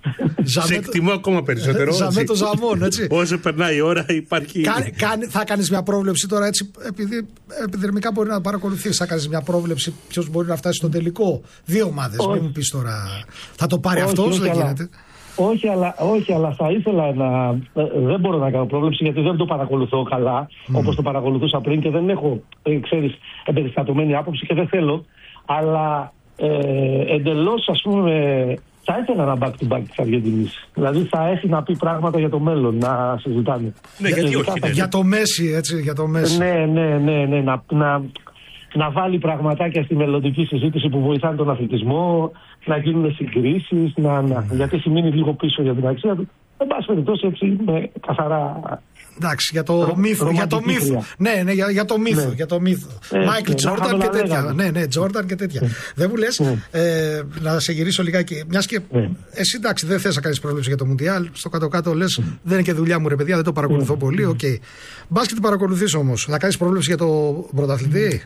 Σε εκτιμώ ακόμα περισσότερο. Ζαμέ το Ζαμόν, έτσι. Όσο περνάει η ώρα υπάρχει. Κάν, κάν, θα κάνεις μια πρόβλεψη τώρα, έτσι, επειδή επιδερμικά μπορεί να παρακολουθείς, θα κάνεις μια πρόβλεψη ποιος μπορεί να φτάσει στο τελικό. Δύο ομάδες, μην μου πεις τώρα. Θα το πάρει αυτός, δεν γίνεται. Όχι αλλά, όχι, αλλά θα ήθελα να. Δεν μπορώ να κάνω πρόβλεψη, γιατί δεν το παρακολουθώ καλά, mm. όπως το παρακολουθούσα πριν και δεν έχω, ε, ξέρεις, εμπεριστατωμένη άποψη και δεν θέλω. Αλλά ε, εντελώς, ας πούμε, θα ήθελα ένα back to back της Αργεντινής. Δηλαδή θα έχει να πει πράγματα για το μέλλον, να συζητάνε. Ναι, για, γιατί όχι, θα... για το Μέση, έτσι, για το Μέση. Ναι, ναι, ναι, ναι, να, να, να βάλει πραγματάκια στη μελλοντική συζήτηση που βοηθάνε τον αθλητισμό, να γίνουν συγκρίσεις, να, να, γιατί έχει μείνει λίγο πίσω για την αξία του. Εν πάση περιπτώσει, έτσι, με καθαρά. Εντάξει, για το Ρο, μύθο. Για το μύθο. Ναι, ναι, για, για το μύθο. Ναι. Για το μύθο. Μάικλ ε, Τζόρνταν και τέτοια. Ναι, ναι, Τζόρνταν και τέτοια. Δεν μου λες, ε, να σε γυρίσω λιγάκι. Μιας και ε. εσύ, εντάξει, δεν θες να κάνεις πρόβλεψη για το Μουντιάλ. Στο κάτω-κάτω λες, mm. δεν είναι και δουλειά μου, ρε παιδιά, δεν το παρακολουθώ mm. πολύ. Οκ. Okay. Μπάσκετ παρακολουθείς όμως. Να κάνεις πρόβλεψη για το πρωταθλητή.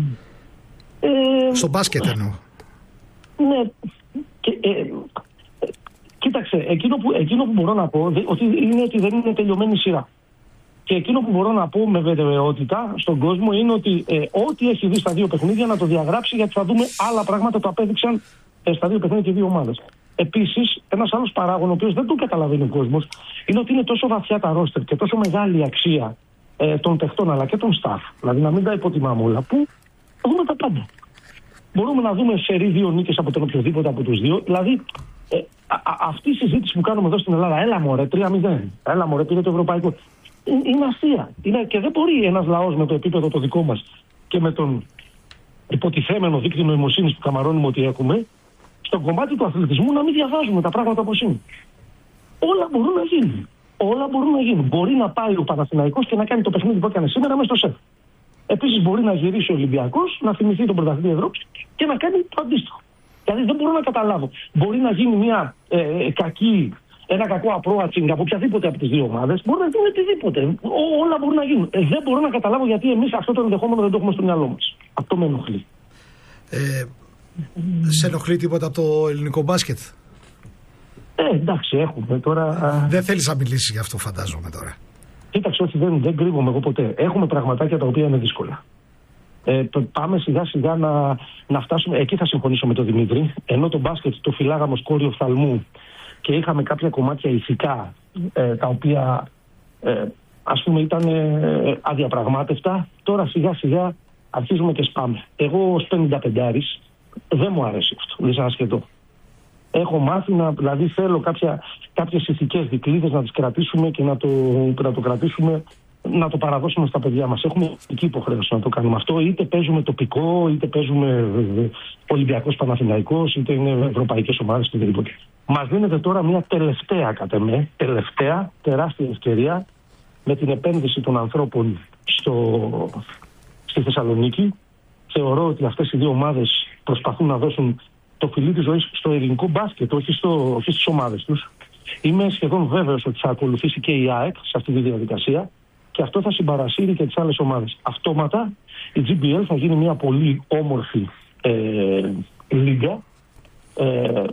Ε, Στο μπάσκετ εννοώ. Ναι. Και, ε, κοίταξε, εκείνο που, εκείνο που μπορώ να πω δε, ότι είναι ότι δεν είναι τελειωμένη σειρά. Και εκείνο που μπορώ να πω με βεβαιότητα στον κόσμο είναι ότι ε, ό,τι έχει δει στα δύο παιχνίδια να το διαγράψει, γιατί θα δούμε άλλα πράγματα που απέδειξαν ε, στα δύο παιχνίδια και δύο ομάδες. Επίσης, ένας άλλος παράγων, ο οποίος δεν τον καταλαβαίνει ο κόσμος, είναι ότι είναι τόσο βαθιά τα ρόστερ και τόσο μεγάλη αξία ε, των παιχτών αλλά και των staff. Δηλαδή να μην τα υποτιμάμε όλα, που θα δούμε τα πάντα. Μπορούμε να δούμε σερί δύο νίκες από τον οποιοδήποτε από τους δύο. Δηλαδή, ε, α, α, αυτή η συζήτηση που κάνουμε εδώ στην Ελλάδα, έλα μωρέ, τρία μηδέν, έλα μωρέ, πήρε το ευρωπαϊκό. Είναι αστεία. Είναι, και δεν μπορεί ένας λαός με το επίπεδο το δικό μας και με τον υποτιθέμενο δίκτυο νοημοσύνης που καμαρώνουμε ότι έχουμε, στον κομμάτι του αθλητισμού να μην διαβάζουμε τα πράγματα όπως είναι. Όλα μπορούν να γίνουν. Όλα μπορούν να γίνουν. Μπορεί να πάει ο Παναθηναϊκός και να κάνει το παιχνίδι που έκανε σήμερα μέσα στο σεφ. Επίσης μπορεί να γυρίσει ο Ολυμπιακός, να θυμηθεί τον πρωταθλητή Ευρώπης και να κάνει το αντίστοιχο. Δηλαδή δεν μπορώ να καταλάβω. Μπορεί να γίνει μια ε, κακή. Ένα κακό approaching από οποιαδήποτε από τις δύο ομάδες, μπορεί να γίνει οτιδήποτε. Ό, όλα μπορούν να γίνουν. Ε, δεν μπορώ να καταλάβω γιατί εμείς αυτό το ενδεχόμενο δεν το έχουμε στο μυαλό μας. Αυτό με ενοχλεί. Ε, σε ενοχλεί τίποτα από το ελληνικό μπάσκετ? Ε, εντάξει, έχουμε τώρα. Δεν θέλεις να μιλήσεις γι' αυτό, φαντάζομαι τώρα. Κοίταξε, όχι, δεν, δεν κρύβομαι εγώ ποτέ. Έχουμε πραγματάκια τα οποία είναι δύσκολα. Ε, πάμε σιγά σιγά να, να φτάσουμε. Εκεί θα συμφωνήσω με τον Δημήτρη. Ενώ το μπάσκετ το φυλάγαμε ως κόριο οφθαλμού και είχαμε κάποια κομμάτια ηθικά ε, τα οποία ε, ας πούμε ήταν ε, αδιαπραγμάτευτα. Τώρα σιγά σιγά αρχίζουμε και σπάμε. Εγώ ως πενηνταπεντάρης δεν μου αρέσει αυτό, δυσανασχετό. Έχω μάθει να, δηλαδή θέλω κάποια, κάποιες ηθικές δικλείδες να τις κρατήσουμε και να το, να το κρατήσουμε, να το παραδώσουμε στα παιδιά μας. Έχουμε ηθική υποχρέωση να το κάνουμε αυτό, είτε παίζουμε τοπικό, είτε παίζουμε Ολυμπιακός Παναθηναϊκός, είτε είναι ευρωπαϊκές ομάδες και οτιδήποτε. Μας δίνεται τώρα μια τελευταία, κατ' εμέ, τελευταία τεράστια ευκαιρία με την επένδυση των ανθρώπων στο, στη Θεσσαλονίκη. Θεωρώ ότι αυτές οι δύο ομάδες προσπαθούν να δώσουν το φιλί της ζωής στο ελληνικό μπάσκετ, όχι, στο, όχι στις ομάδες τους. Είμαι σχεδόν βέβαιος ότι θα ακολουθήσει και η ΑΕΚ σε αυτή τη διαδικασία και αυτό θα συμπαρασύρει και τις άλλες ομάδες. Αυτόματα η τζι μπι ελ θα γίνει μια πολύ όμορφη ε, λίγα. Ε, σίγουρα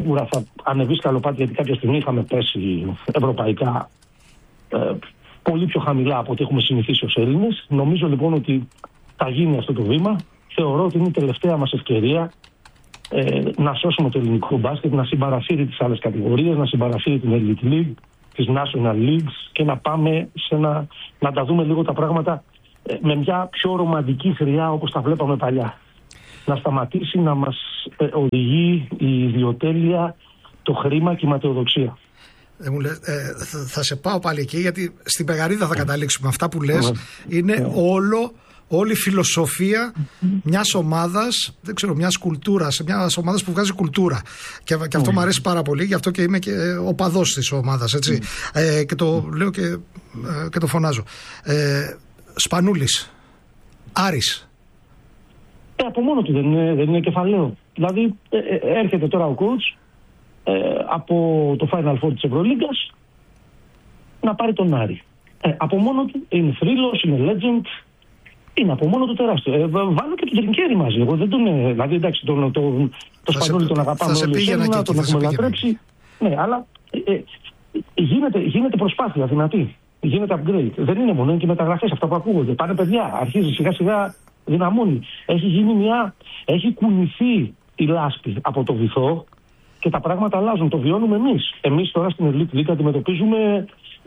σίγουρα θα ανεβεί σκαλοπάτι, γιατί κάποια στιγμή είχαμε πέσει ευρωπαϊκά ε, πολύ πιο χαμηλά από ό,τι έχουμε συνηθίσει ως Έλληνες. Νομίζω λοιπόν ότι θα γίνει αυτό το βήμα. Θεωρώ ότι είναι η τελευταία μας ευκαιρία ε, να σώσουμε το ελληνικό μπάσκετ, να συμπαρασύρει τις άλλες κατηγορίες, να συμπαρασύρει την Elite League, τις National Leagues και να πάμε σε ένα, να τα δούμε λίγο τα πράγματα ε, με μια πιο ρομαντική χρειά όπως τα βλέπαμε παλιά. Να σταματήσει να μας ε, οδηγεί η ιδιοτέλεια, το χρήμα και η ματαιοδοξία. Ε, μου λες, ε, θα, θα σε πάω πάλι εκεί, γιατί στην Πεγαρίδα θα καταλήξουμε. Αυτά που λες είναι όλο, όλη η φιλοσοφία μιας ομάδας, δεν ξέρω, μιας κουλτούρας, μιας ομάδας που βγάζει κουλτούρα. Και, και αυτό μου αρέσει πάρα πολύ, γι' αυτό και είμαι και οπαδός της ομάδας, έτσι. Ε, και το λέω και, ε, και το φωνάζω. Ε, Σπανούλης, Άρης. Ε, από μόνο του δεν είναι, δεν είναι κεφαλαίο. Δηλαδή ε, ε, έρχεται τώρα ο coach ε, από το Final Four της Ευρωλίγκας να πάρει τον Άρη. Ε, από μόνο του είναι θρύλος, είναι legend, είναι από μόνο του τεράστιο. Ε, βάλω και τον Τρινκέρι μαζί. Εγώ δεν τον, δηλαδή εντάξει, τον, τον, το Σπανούλη τον αγαπάμε όλοι οι Έλληνες, τον έχουμε λατρέψει. Ναι, αλλά ε, ε, γίνεται, γίνεται προσπάθεια δυνατή. Γίνεται upgrade. Δεν είναι μόνο, είναι και μεταγραφές αυτά που ακούγονται. Πάνε παιδιά, αρχίζει σιγά σιγά, δυναμώνει. Έχει γίνει μια. Έχει κουνηθεί η λάσπη από το βυθό και τα πράγματα αλλάζουν. Το βιώνουμε εμείς. Εμείς τώρα στην Elite League αντιμετωπίζουμε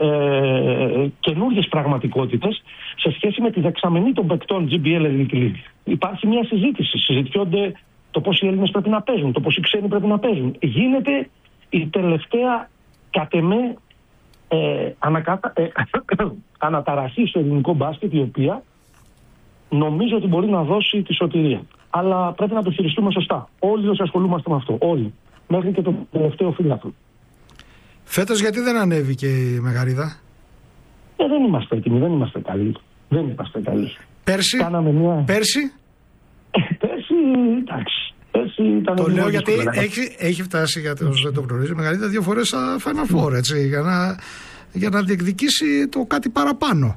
ε, καινούργιες πραγματικότητες σε σχέση με τη δεξαμενή των παικτών τζι μπι ελ Elite League. Υπάρχει μια συζήτηση. Συζητιόνται το πώς οι Έλληνες πρέπει να παίζουν, το πώς οι ξένοι πρέπει να παίζουν. Γίνεται η τελευταία κατ' εμέ ε, ανακάτα, ε, αναταραχή στο ελληνικό μπάσκετ, η οποία νομίζω ότι μπορεί να δώσει τη σωτηρία. Αλλά πρέπει να το χειριστούμε σωστά. Όλοι όσοι ασχολούμαστε με αυτό. Όλοι. Μέχρι και το τελευταίο φύλακο. Φέτος γιατί δεν ανέβηκε η Μεγαρίδα? Ε, δεν είμαστε έτοιμοι. Δεν είμαστε καλοί. Δεν είμαστε καλοί. Πέρσι. Κάναμε μια... Πέρσι. Πέρσι, εντάξει. Πέρσι ήταν το λέω γιατί έχει, έχει φτάσει, για όσους δεν το γνωρίζει, η Μεγαρίδα δύο φορές στα Final Four, έτσι, για να, για να διεκδικήσει το κάτι παραπάνω.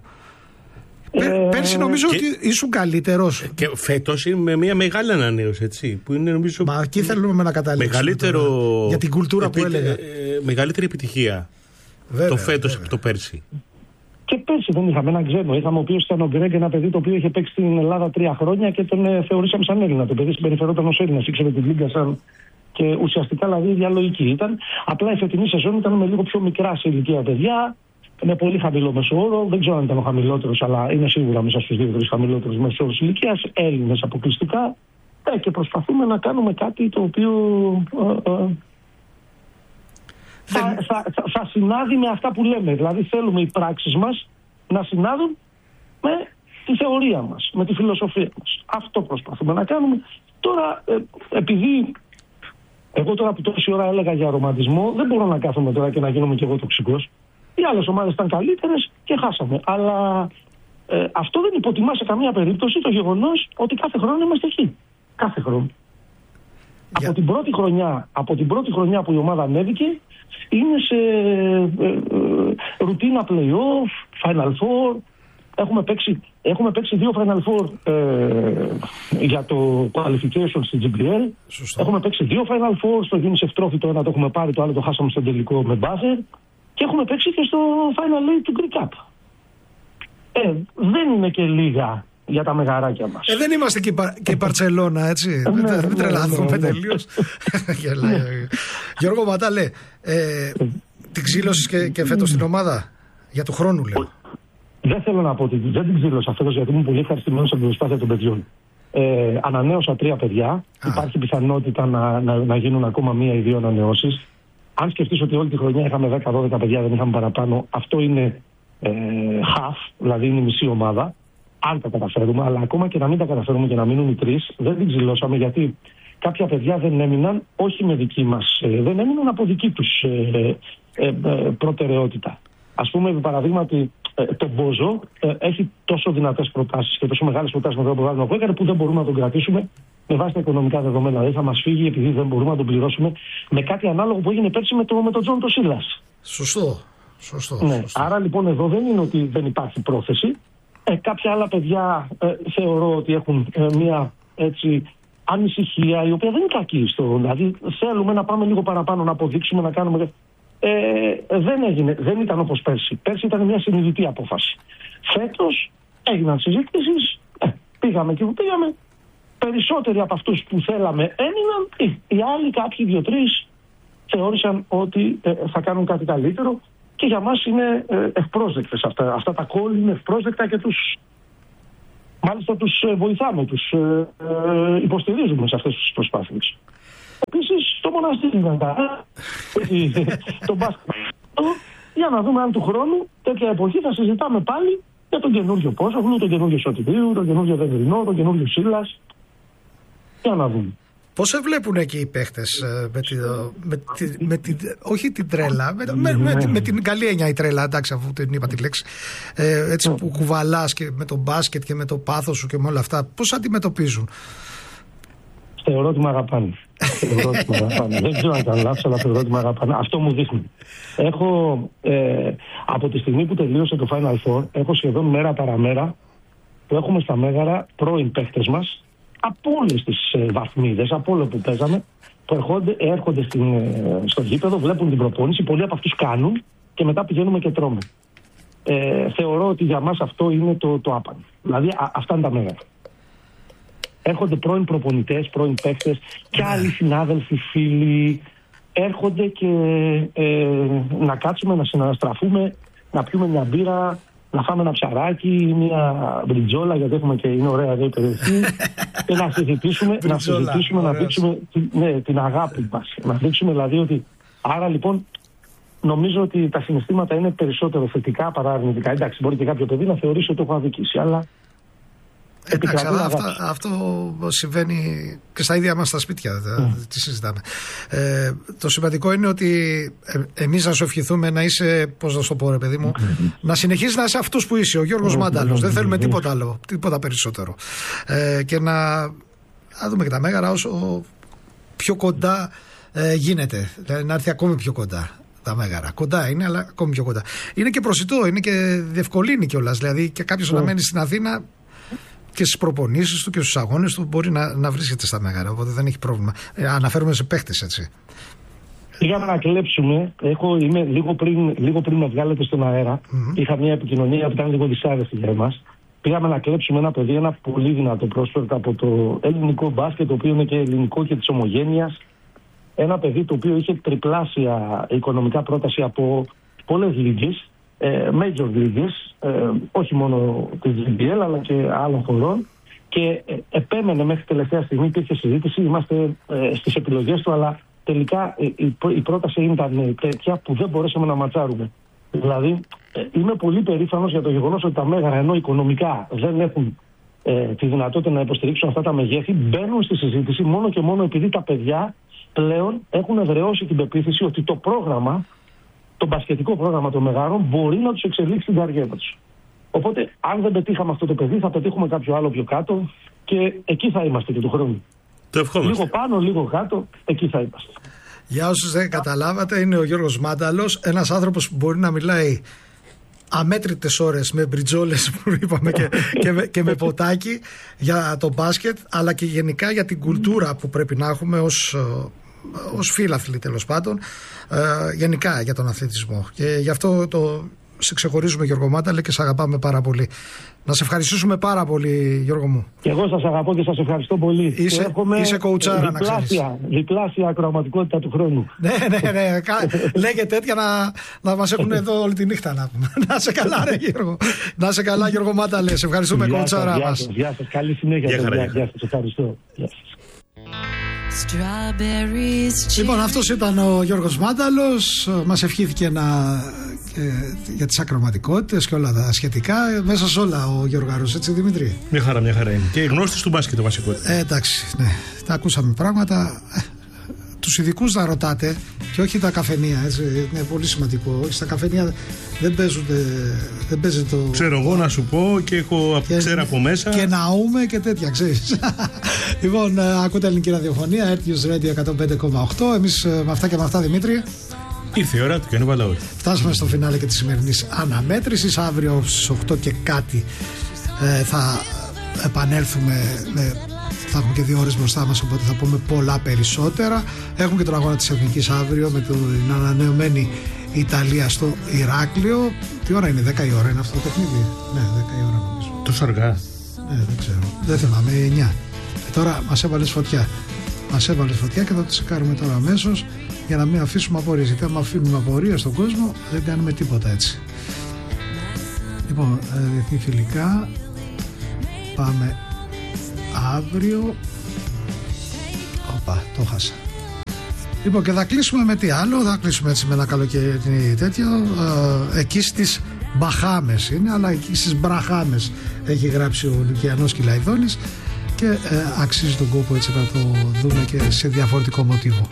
Ε, Πέρσι νομίζω και, ότι ήσουν καλύτερος. Και φέτος είναι με μια μεγάλη ανανέωση, έτσι. Που είναι, νομίζω, μα εκεί θέλουμε να καταλήξουμε. Μεγαλύτερο. Τώρα, για την κουλτούρα επί, που έλεγα. Ε, μεγαλύτερη επιτυχία. Βέβαια, το φέτος από το πέρσι. Και πέρσι δεν είχαμε έναν ξένο. Είχαμε ο οποίος ήταν ο Γκρέγκ, ένα παιδί το οποίο είχε παίξει στην Ελλάδα τρία χρόνια και τον ε, θεωρήσαμε σαν Έλληνα. Το παιδί συμπεριφερόταν ως Έλληνας, ήξερε την Λίγκα σαν. Και ουσιαστικά δηλαδή διαλογική ήταν. Απλά η φετινή σεζόν ήταν με λίγο πιο μικρά σε ηλικία παιδιά. Με πολύ χαμηλό μεσόωρο, δεν ξέρω αν ήταν ο χαμηλότερος, αλλά είναι σίγουρα μέσα στους δύο-τρεις χαμηλότερους μεσόωρους ηλικίας, Έλληνες αποκλειστικά. Ε, και προσπαθούμε να κάνουμε κάτι το οποίο ε, ε, θα, θα, θα, θα συνάδει με αυτά που λέμε. Δηλαδή θέλουμε οι πράξεις μας να συνάδουν με τη θεωρία μας, με τη φιλοσοφία μας. Αυτό προσπαθούμε να κάνουμε. Τώρα, ε, επειδή εγώ τώρα που τόση ώρα έλεγα για ρομαντισμό, δεν μπορώ να κάθομαι τώρα και να γίνομαι κι εγώ τοξικός. Οι άλλες ομάδες ήταν καλύτερες και χάσαμε. Αλλά ε, αυτό δεν υποτιμά σε καμία περίπτωση το γεγονός ότι κάθε χρόνο είμαστε εκεί. Κάθε χρόνο. Yeah. Από, την πρώτη χρονιά, από την πρώτη χρονιά που η ομάδα ανέβηκε, είναι σε ε, ε, ρουτίνα play-off, Final Four. Έχουμε παίξει, έχουμε παίξει δύο Final Four ε, για το qualification στην τζι μπι ελ. Σωστό. Έχουμε παίξει δύο Final Four, στο UNICEF Trophy το ένα το έχουμε πάρει, το άλλο το χάσαμε στο τελικό με buzzer. Και έχουμε παίξει και στο Final Eight του Greek Cup. Ε, δεν είναι και λίγα για τα μεγαράκια μας. Ε, δεν είμαστε και, και η Μπαρτσελώνα, έτσι. Μην ναι, ναι, τρελαθούμε ναι, ναι, τελείως. Γιώργο Ματάλε, ε, την ξύλωσες και, και φέτος στην ομάδα για του χρόνου, λέω. Δεν θέλω να πω ότι δεν την ξύλωσα φέτος, γιατί ήμουν πολύ ευχαριστημένος από την προσπάθεια των παιδιών. Ε, ανανέωσα τρία παιδιά. Α. Υπάρχει πιθανότητα να, να, να γίνουν ακόμα μία ή δύο ανανεώσεις. Αν σκεφτείς ότι όλη τη χρονιά είχαμε δέκα δώδεκα παιδιά, δεν είχαμε παραπάνω, αυτό είναι ε, half, δηλαδή είναι η μισή ομάδα. Αν τα καταφέρουμε, αλλά ακόμα και να μην τα καταφέρουμε και να μείνουν οι τρεις, δεν την ξυλώσαμε, γιατί κάποια παιδιά δεν έμειναν, όχι με δική μας, ε, δεν έμειναν από δική τους ε, ε, ε, προτεραιότητα. Ας πούμε, επί παραδείγματι, ε, το Μπόζο ε, έχει τόσο δυνατές προτάσεις και τόσο μεγάλες προτάσεις με το πρόγραμμα που έκανε, που δεν μπορούμε να τον κρατήσουμε με βάση τα οικονομικά δεδομένα. Δηλαδή θα μας φύγει επειδή δεν μπορούμε να τον πληρώσουμε με κάτι ανάλογο που έγινε πέρσι με τον με το Τζον το Σίλας. Σωστό. Σωστό, ναι. σωστό. Άρα λοιπόν εδώ δεν είναι ότι δεν υπάρχει πρόθεση. Ε, κάποια άλλα παιδιά ε, θεωρώ ότι έχουν ε, μια έτσι ανησυχία, η οποία δεν είναι κακή. Στο, δηλαδή θέλουμε να πάμε λίγο παραπάνω, να αποδείξουμε, να κάνουμε. Ε, δεν έγινε, δεν ήταν όπως πέρσι. Πέρσι ήταν μια συνειδητή απόφαση. Φέτος έγιναν συζητήσεις, ε, πήγαμε και που πήγαμε. Περισσότεροι από αυτούς που θέλαμε έμειναν, οι άλλοι, κάποιοι δύο-τρεις, θεώρησαν ότι ε, θα κάνουν κάτι καλύτερο και για μας είναι ε, ευπρόσδεκτες αυτά. Αυτά τα κόλλη είναι ευπρόσδεκτα και τους, μάλιστα τους ε, βοηθάμε, τους ε, ε, υποστηρίζουμε σε αυτές τις προσπάθειες. Επίσης, το μοναστήρι μετά, το μπάσκετ, για να δούμε αν του χρόνου, τέτοια εποχή, θα συζητάμε πάλι για τον καινούργιο Πόσογλου, τον καινούργιο Σωτηρίου, τον καινούργιο Βενδρινό, τον καινούργιο Σίλας. Για να δούμε. Πώς σε βλέπουν εκεί οι παίχτες με, τη, με, τη, με τη, όχι την τρέλα, με, με, με, με την καλή έννοια η τρέλα, εντάξει, αφού την είπα τη λέξη, ε, έτσι που κουβαλάς και με το μπάσκετ και με το πάθος σου και με όλα αυτά, πώς αντιμετωπίζουν? Θεωρώ ότι με αγαπάνε. Θεωρώ ότι με αγαπάνε. Δεν ξέρω αν ήταν λάθος, αλλά θεωρώ ότι με αγαπάνε. Αυτό μου δείχνει. Έχω, ε, από τη στιγμή που τελείωσε το Final Four, έχω σχεδόν μέρα παραμέρα που έχουμε στα Μέγαρα πρώην παίχτες μας, από όλες τις ε, βαθμίδες, από όλο που παίζαμε, που έρχονται, έρχονται στην, ε, στο γήπεδο, βλέπουν την προπόνηση, πολλοί από αυτούς κάνουν και μετά πηγαίνουμε και τρώμε. Ε, θεωρώ ότι για μας αυτό είναι το, το άπαν. Δηλαδή α, αυτά είναι τα Μέγαρα. Έρχονται πρώην προπονητές, πρώην παίκτες και άλλοι συνάδελφοι, φίλοι. Έρχονται και ε, να κάτσουμε, να συναναστραφούμε, να πιούμε μια μπύρα, να φάμε ένα ψαράκι, μια μπριτζόλα, γιατί έχουμε και είναι ωραία εδώ η περιοχή. Και να συζητήσουμε, να, συζητήσουμε να δείξουμε ναι, την αγάπη μας. Να δείξουμε δηλαδή ότι. Άρα λοιπόν νομίζω ότι τα συναισθήματα είναι περισσότερο θετικά παρά αρνητικά. Εντάξει, μπορεί και κάποιο παιδί να θεωρήσει ότι το έχω αδικήσει, αλλά. Εντάξει, αλλά αυτό, αυτό συμβαίνει και στα ίδια μας τα σπίτια, mm. τι συζητάμε. Ε, το σημαντικό είναι ότι ε, εμείς να σου ευχηθούμε να είσαι, πώς να σου το πω ρε παιδί μου, mm. να συνεχίσεις να είσαι αυτός που είσαι, ο Γιώργος mm. Μάνταλος. Mm. Δεν θέλουμε τίποτα άλλο, τίποτα περισσότερο. Ε, και να, να δούμε και τα Μέγαρα όσο πιο κοντά ε, γίνεται, δηλαδή να έρθει ακόμη πιο κοντά. Τα Μέγαρα. Κοντά είναι, αλλά ακόμη πιο κοντά. Είναι και προσιτό, είναι και διευκολύνει κιόλας. Δηλαδή και κάποιος mm. να μένει στην Αθήνα και στις προπονήσεις του και στους αγώνες του μπορεί να, να βρίσκεται στα Μέγαρα, οπότε δεν έχει πρόβλημα. Ε, αναφέρομαι σε παίχτες, έτσι. Πήγαμε να κλέψουμε, έχω, είμαι, λίγο, πριν, λίγο πριν με βγάλετε στον αέρα, mm-hmm. είχα μια επικοινωνία που ήταν λίγο δυσάρεστη για εμάς. Πήγαμε να κλέψουμε ένα παιδί, ένα πολύ δυνατό πρόσφερτα από το ελληνικό μπάσκετ, το οποίο είναι και ελληνικό και της ομογένειας. Ένα παιδί το οποίο είχε τριπλάσια οικονομικά πρόταση από πολλές λίγες. Major leagues, ε, όχι μόνο της τζι μπι ελ αλλά και άλλων χωρών, και ε, επέμενε μέχρι τελευταία στιγμή, υπήρχε συζήτηση, είμαστε ε, στις επιλογές του, αλλά τελικά ε, η, η πρόταση ήταν τέτοια που δεν μπορέσαμε να ματσάρουμε. Δηλαδή ε, είμαι πολύ περήφανος για το γεγονός ότι τα Μέγαρα, ενώ οικονομικά δεν έχουν ε, τη δυνατότητα να υποστηρίξουν αυτά τα μεγέθη, μπαίνουν στη συζήτηση μόνο και μόνο επειδή τα παιδιά πλέον έχουν εδραιώσει την πεποίθηση ότι το πρόγραμμα, το μπασκετικό πρόγραμμα των Μεγάρων μπορεί να τους εξελίξει την καριέρα τους. Οπότε, αν δεν πετύχαμε αυτό το παιδί, θα πετύχουμε κάποιο άλλο πιο κάτω και εκεί θα είμαστε και του χρόνου. Το ευχόμαστε. Λίγο πάνω, λίγο κάτω, εκεί θα είμαστε. Για όσους δεν καταλάβατε, είναι ο Γιώργος Μάνταλος, ένας άνθρωπος που μπορεί να μιλάει αμέτρητες ώρες με μπριτζόλες που είπαμε και, και, με, και με ποτάκι για το μπάσκετ, αλλά και γενικά για την κουλτούρα που πρέπει να έχουμε ως, ως φίλαθλοι, τέλος πάντων, ε, γενικά για τον αθλητισμό. Και γι' αυτό το σε ξεχωρίζουμε, Γιώργο Μάνταλε, και σε αγαπάμε πάρα πολύ. Να σε ευχαριστήσουμε πάρα πολύ, Γιώργο μου. Και εγώ σας αγαπώ και σας ευχαριστώ πολύ. Είσαι, είσαι κοουτσάρα, να ξέρεις. Διπλάσια ακροαματικότητα του χρόνου. Ναι, ναι, ναι. Λέγε τέτοια να, να μας έχουν εδώ όλη τη νύχτα να πούμε. Να σε καλά, ρε Γιώργο. Να σε καλά, Γιώργο Μάνταλε. Σε ευχαριστούμε, κοουτσάρα μας. Γεια σας. Καλή συνέχεια. Γεια σας. Ευχαριστώ. Γεια σας. Λοιπόν, αυτός ήταν ο Γιώργος Μάνταλος. Μας ευχήθηκε να, και, για τις ακροματικότητες και όλα τα σχετικά. Μέσα σε όλα ο Γιώργαρος, έτσι Δημήτρη? Μια χαρά, μια χαρά είναι. Και γνώστης του μπάσκετ το βασικό. Ε, εντάξει, ναι. Τα ακούσαμε πράγματα. Τους ειδικούς να ρωτάτε και όχι τα καφενεία, έτσι. Είναι πολύ σημαντικό. Όχι, στα καφενεία δεν παίζονται, δεν παίζει το... Ξέρω εγώ να σου πω και έχω και, ξέρω από μέσα. Και ναούμε και τέτοια, ξέρεις. Λοιπόν, ακούτε ελληνική ραδιοφωνία, Earth News Radio εκατόν πέντε κόμμα οκτώ. Εμείς με αυτά και με αυτά, Δημήτρη, ήρθε η ώρα του Κιάνου Βαλαούρη. Φτάσαμε στο φινάλε και της σημερινής αναμέτρησης. Αύριο στις οκτώ και κάτι ε, θα επανέλθουμε με θα έχουμε και δύο ώρες μπροστά μας, οπότε θα πούμε πολλά περισσότερα. Έχουμε και τον αγώνα της Εθνικής αύριο με την ανανεωμένη Ιταλία στο Ηράκλειο. Τι ώρα είναι, δέκα η ώρα είναι αυτό το παιχνίδι? Ναι, δέκα η ώρα νομίζω. Τόσο αργά? Ναι, δεν ξέρω, δεν θυμάμαι, εννιά. Ε, τώρα μας έβαλες φωτιά. Μας έβαλες φωτιά και θα το τσεκάρουμε τώρα αμέσως για να μην αφήσουμε απορίες. Γιατί άμα αφήνουμε απορίες στον κόσμο δεν κάνουμε τίποτα έτσι. Λοιπόν, διεθνή φιλικά πάμε αύριο. Οπα, το χάσα. Λοιπόν, και θα κλείσουμε με τι άλλο? Θα κλείσουμε έτσι με ένα καλοκαίρι τέτοιο. Ε, εκεί στις Μπαχάμες είναι, αλλά εκεί στις Μπραχάμες έχει γράψει ο Λουκιανός Κυλαϊδόνης και ε, αξίζει τον κόπο έτσι να το δούμε και σε διαφορετικό μοτίβο.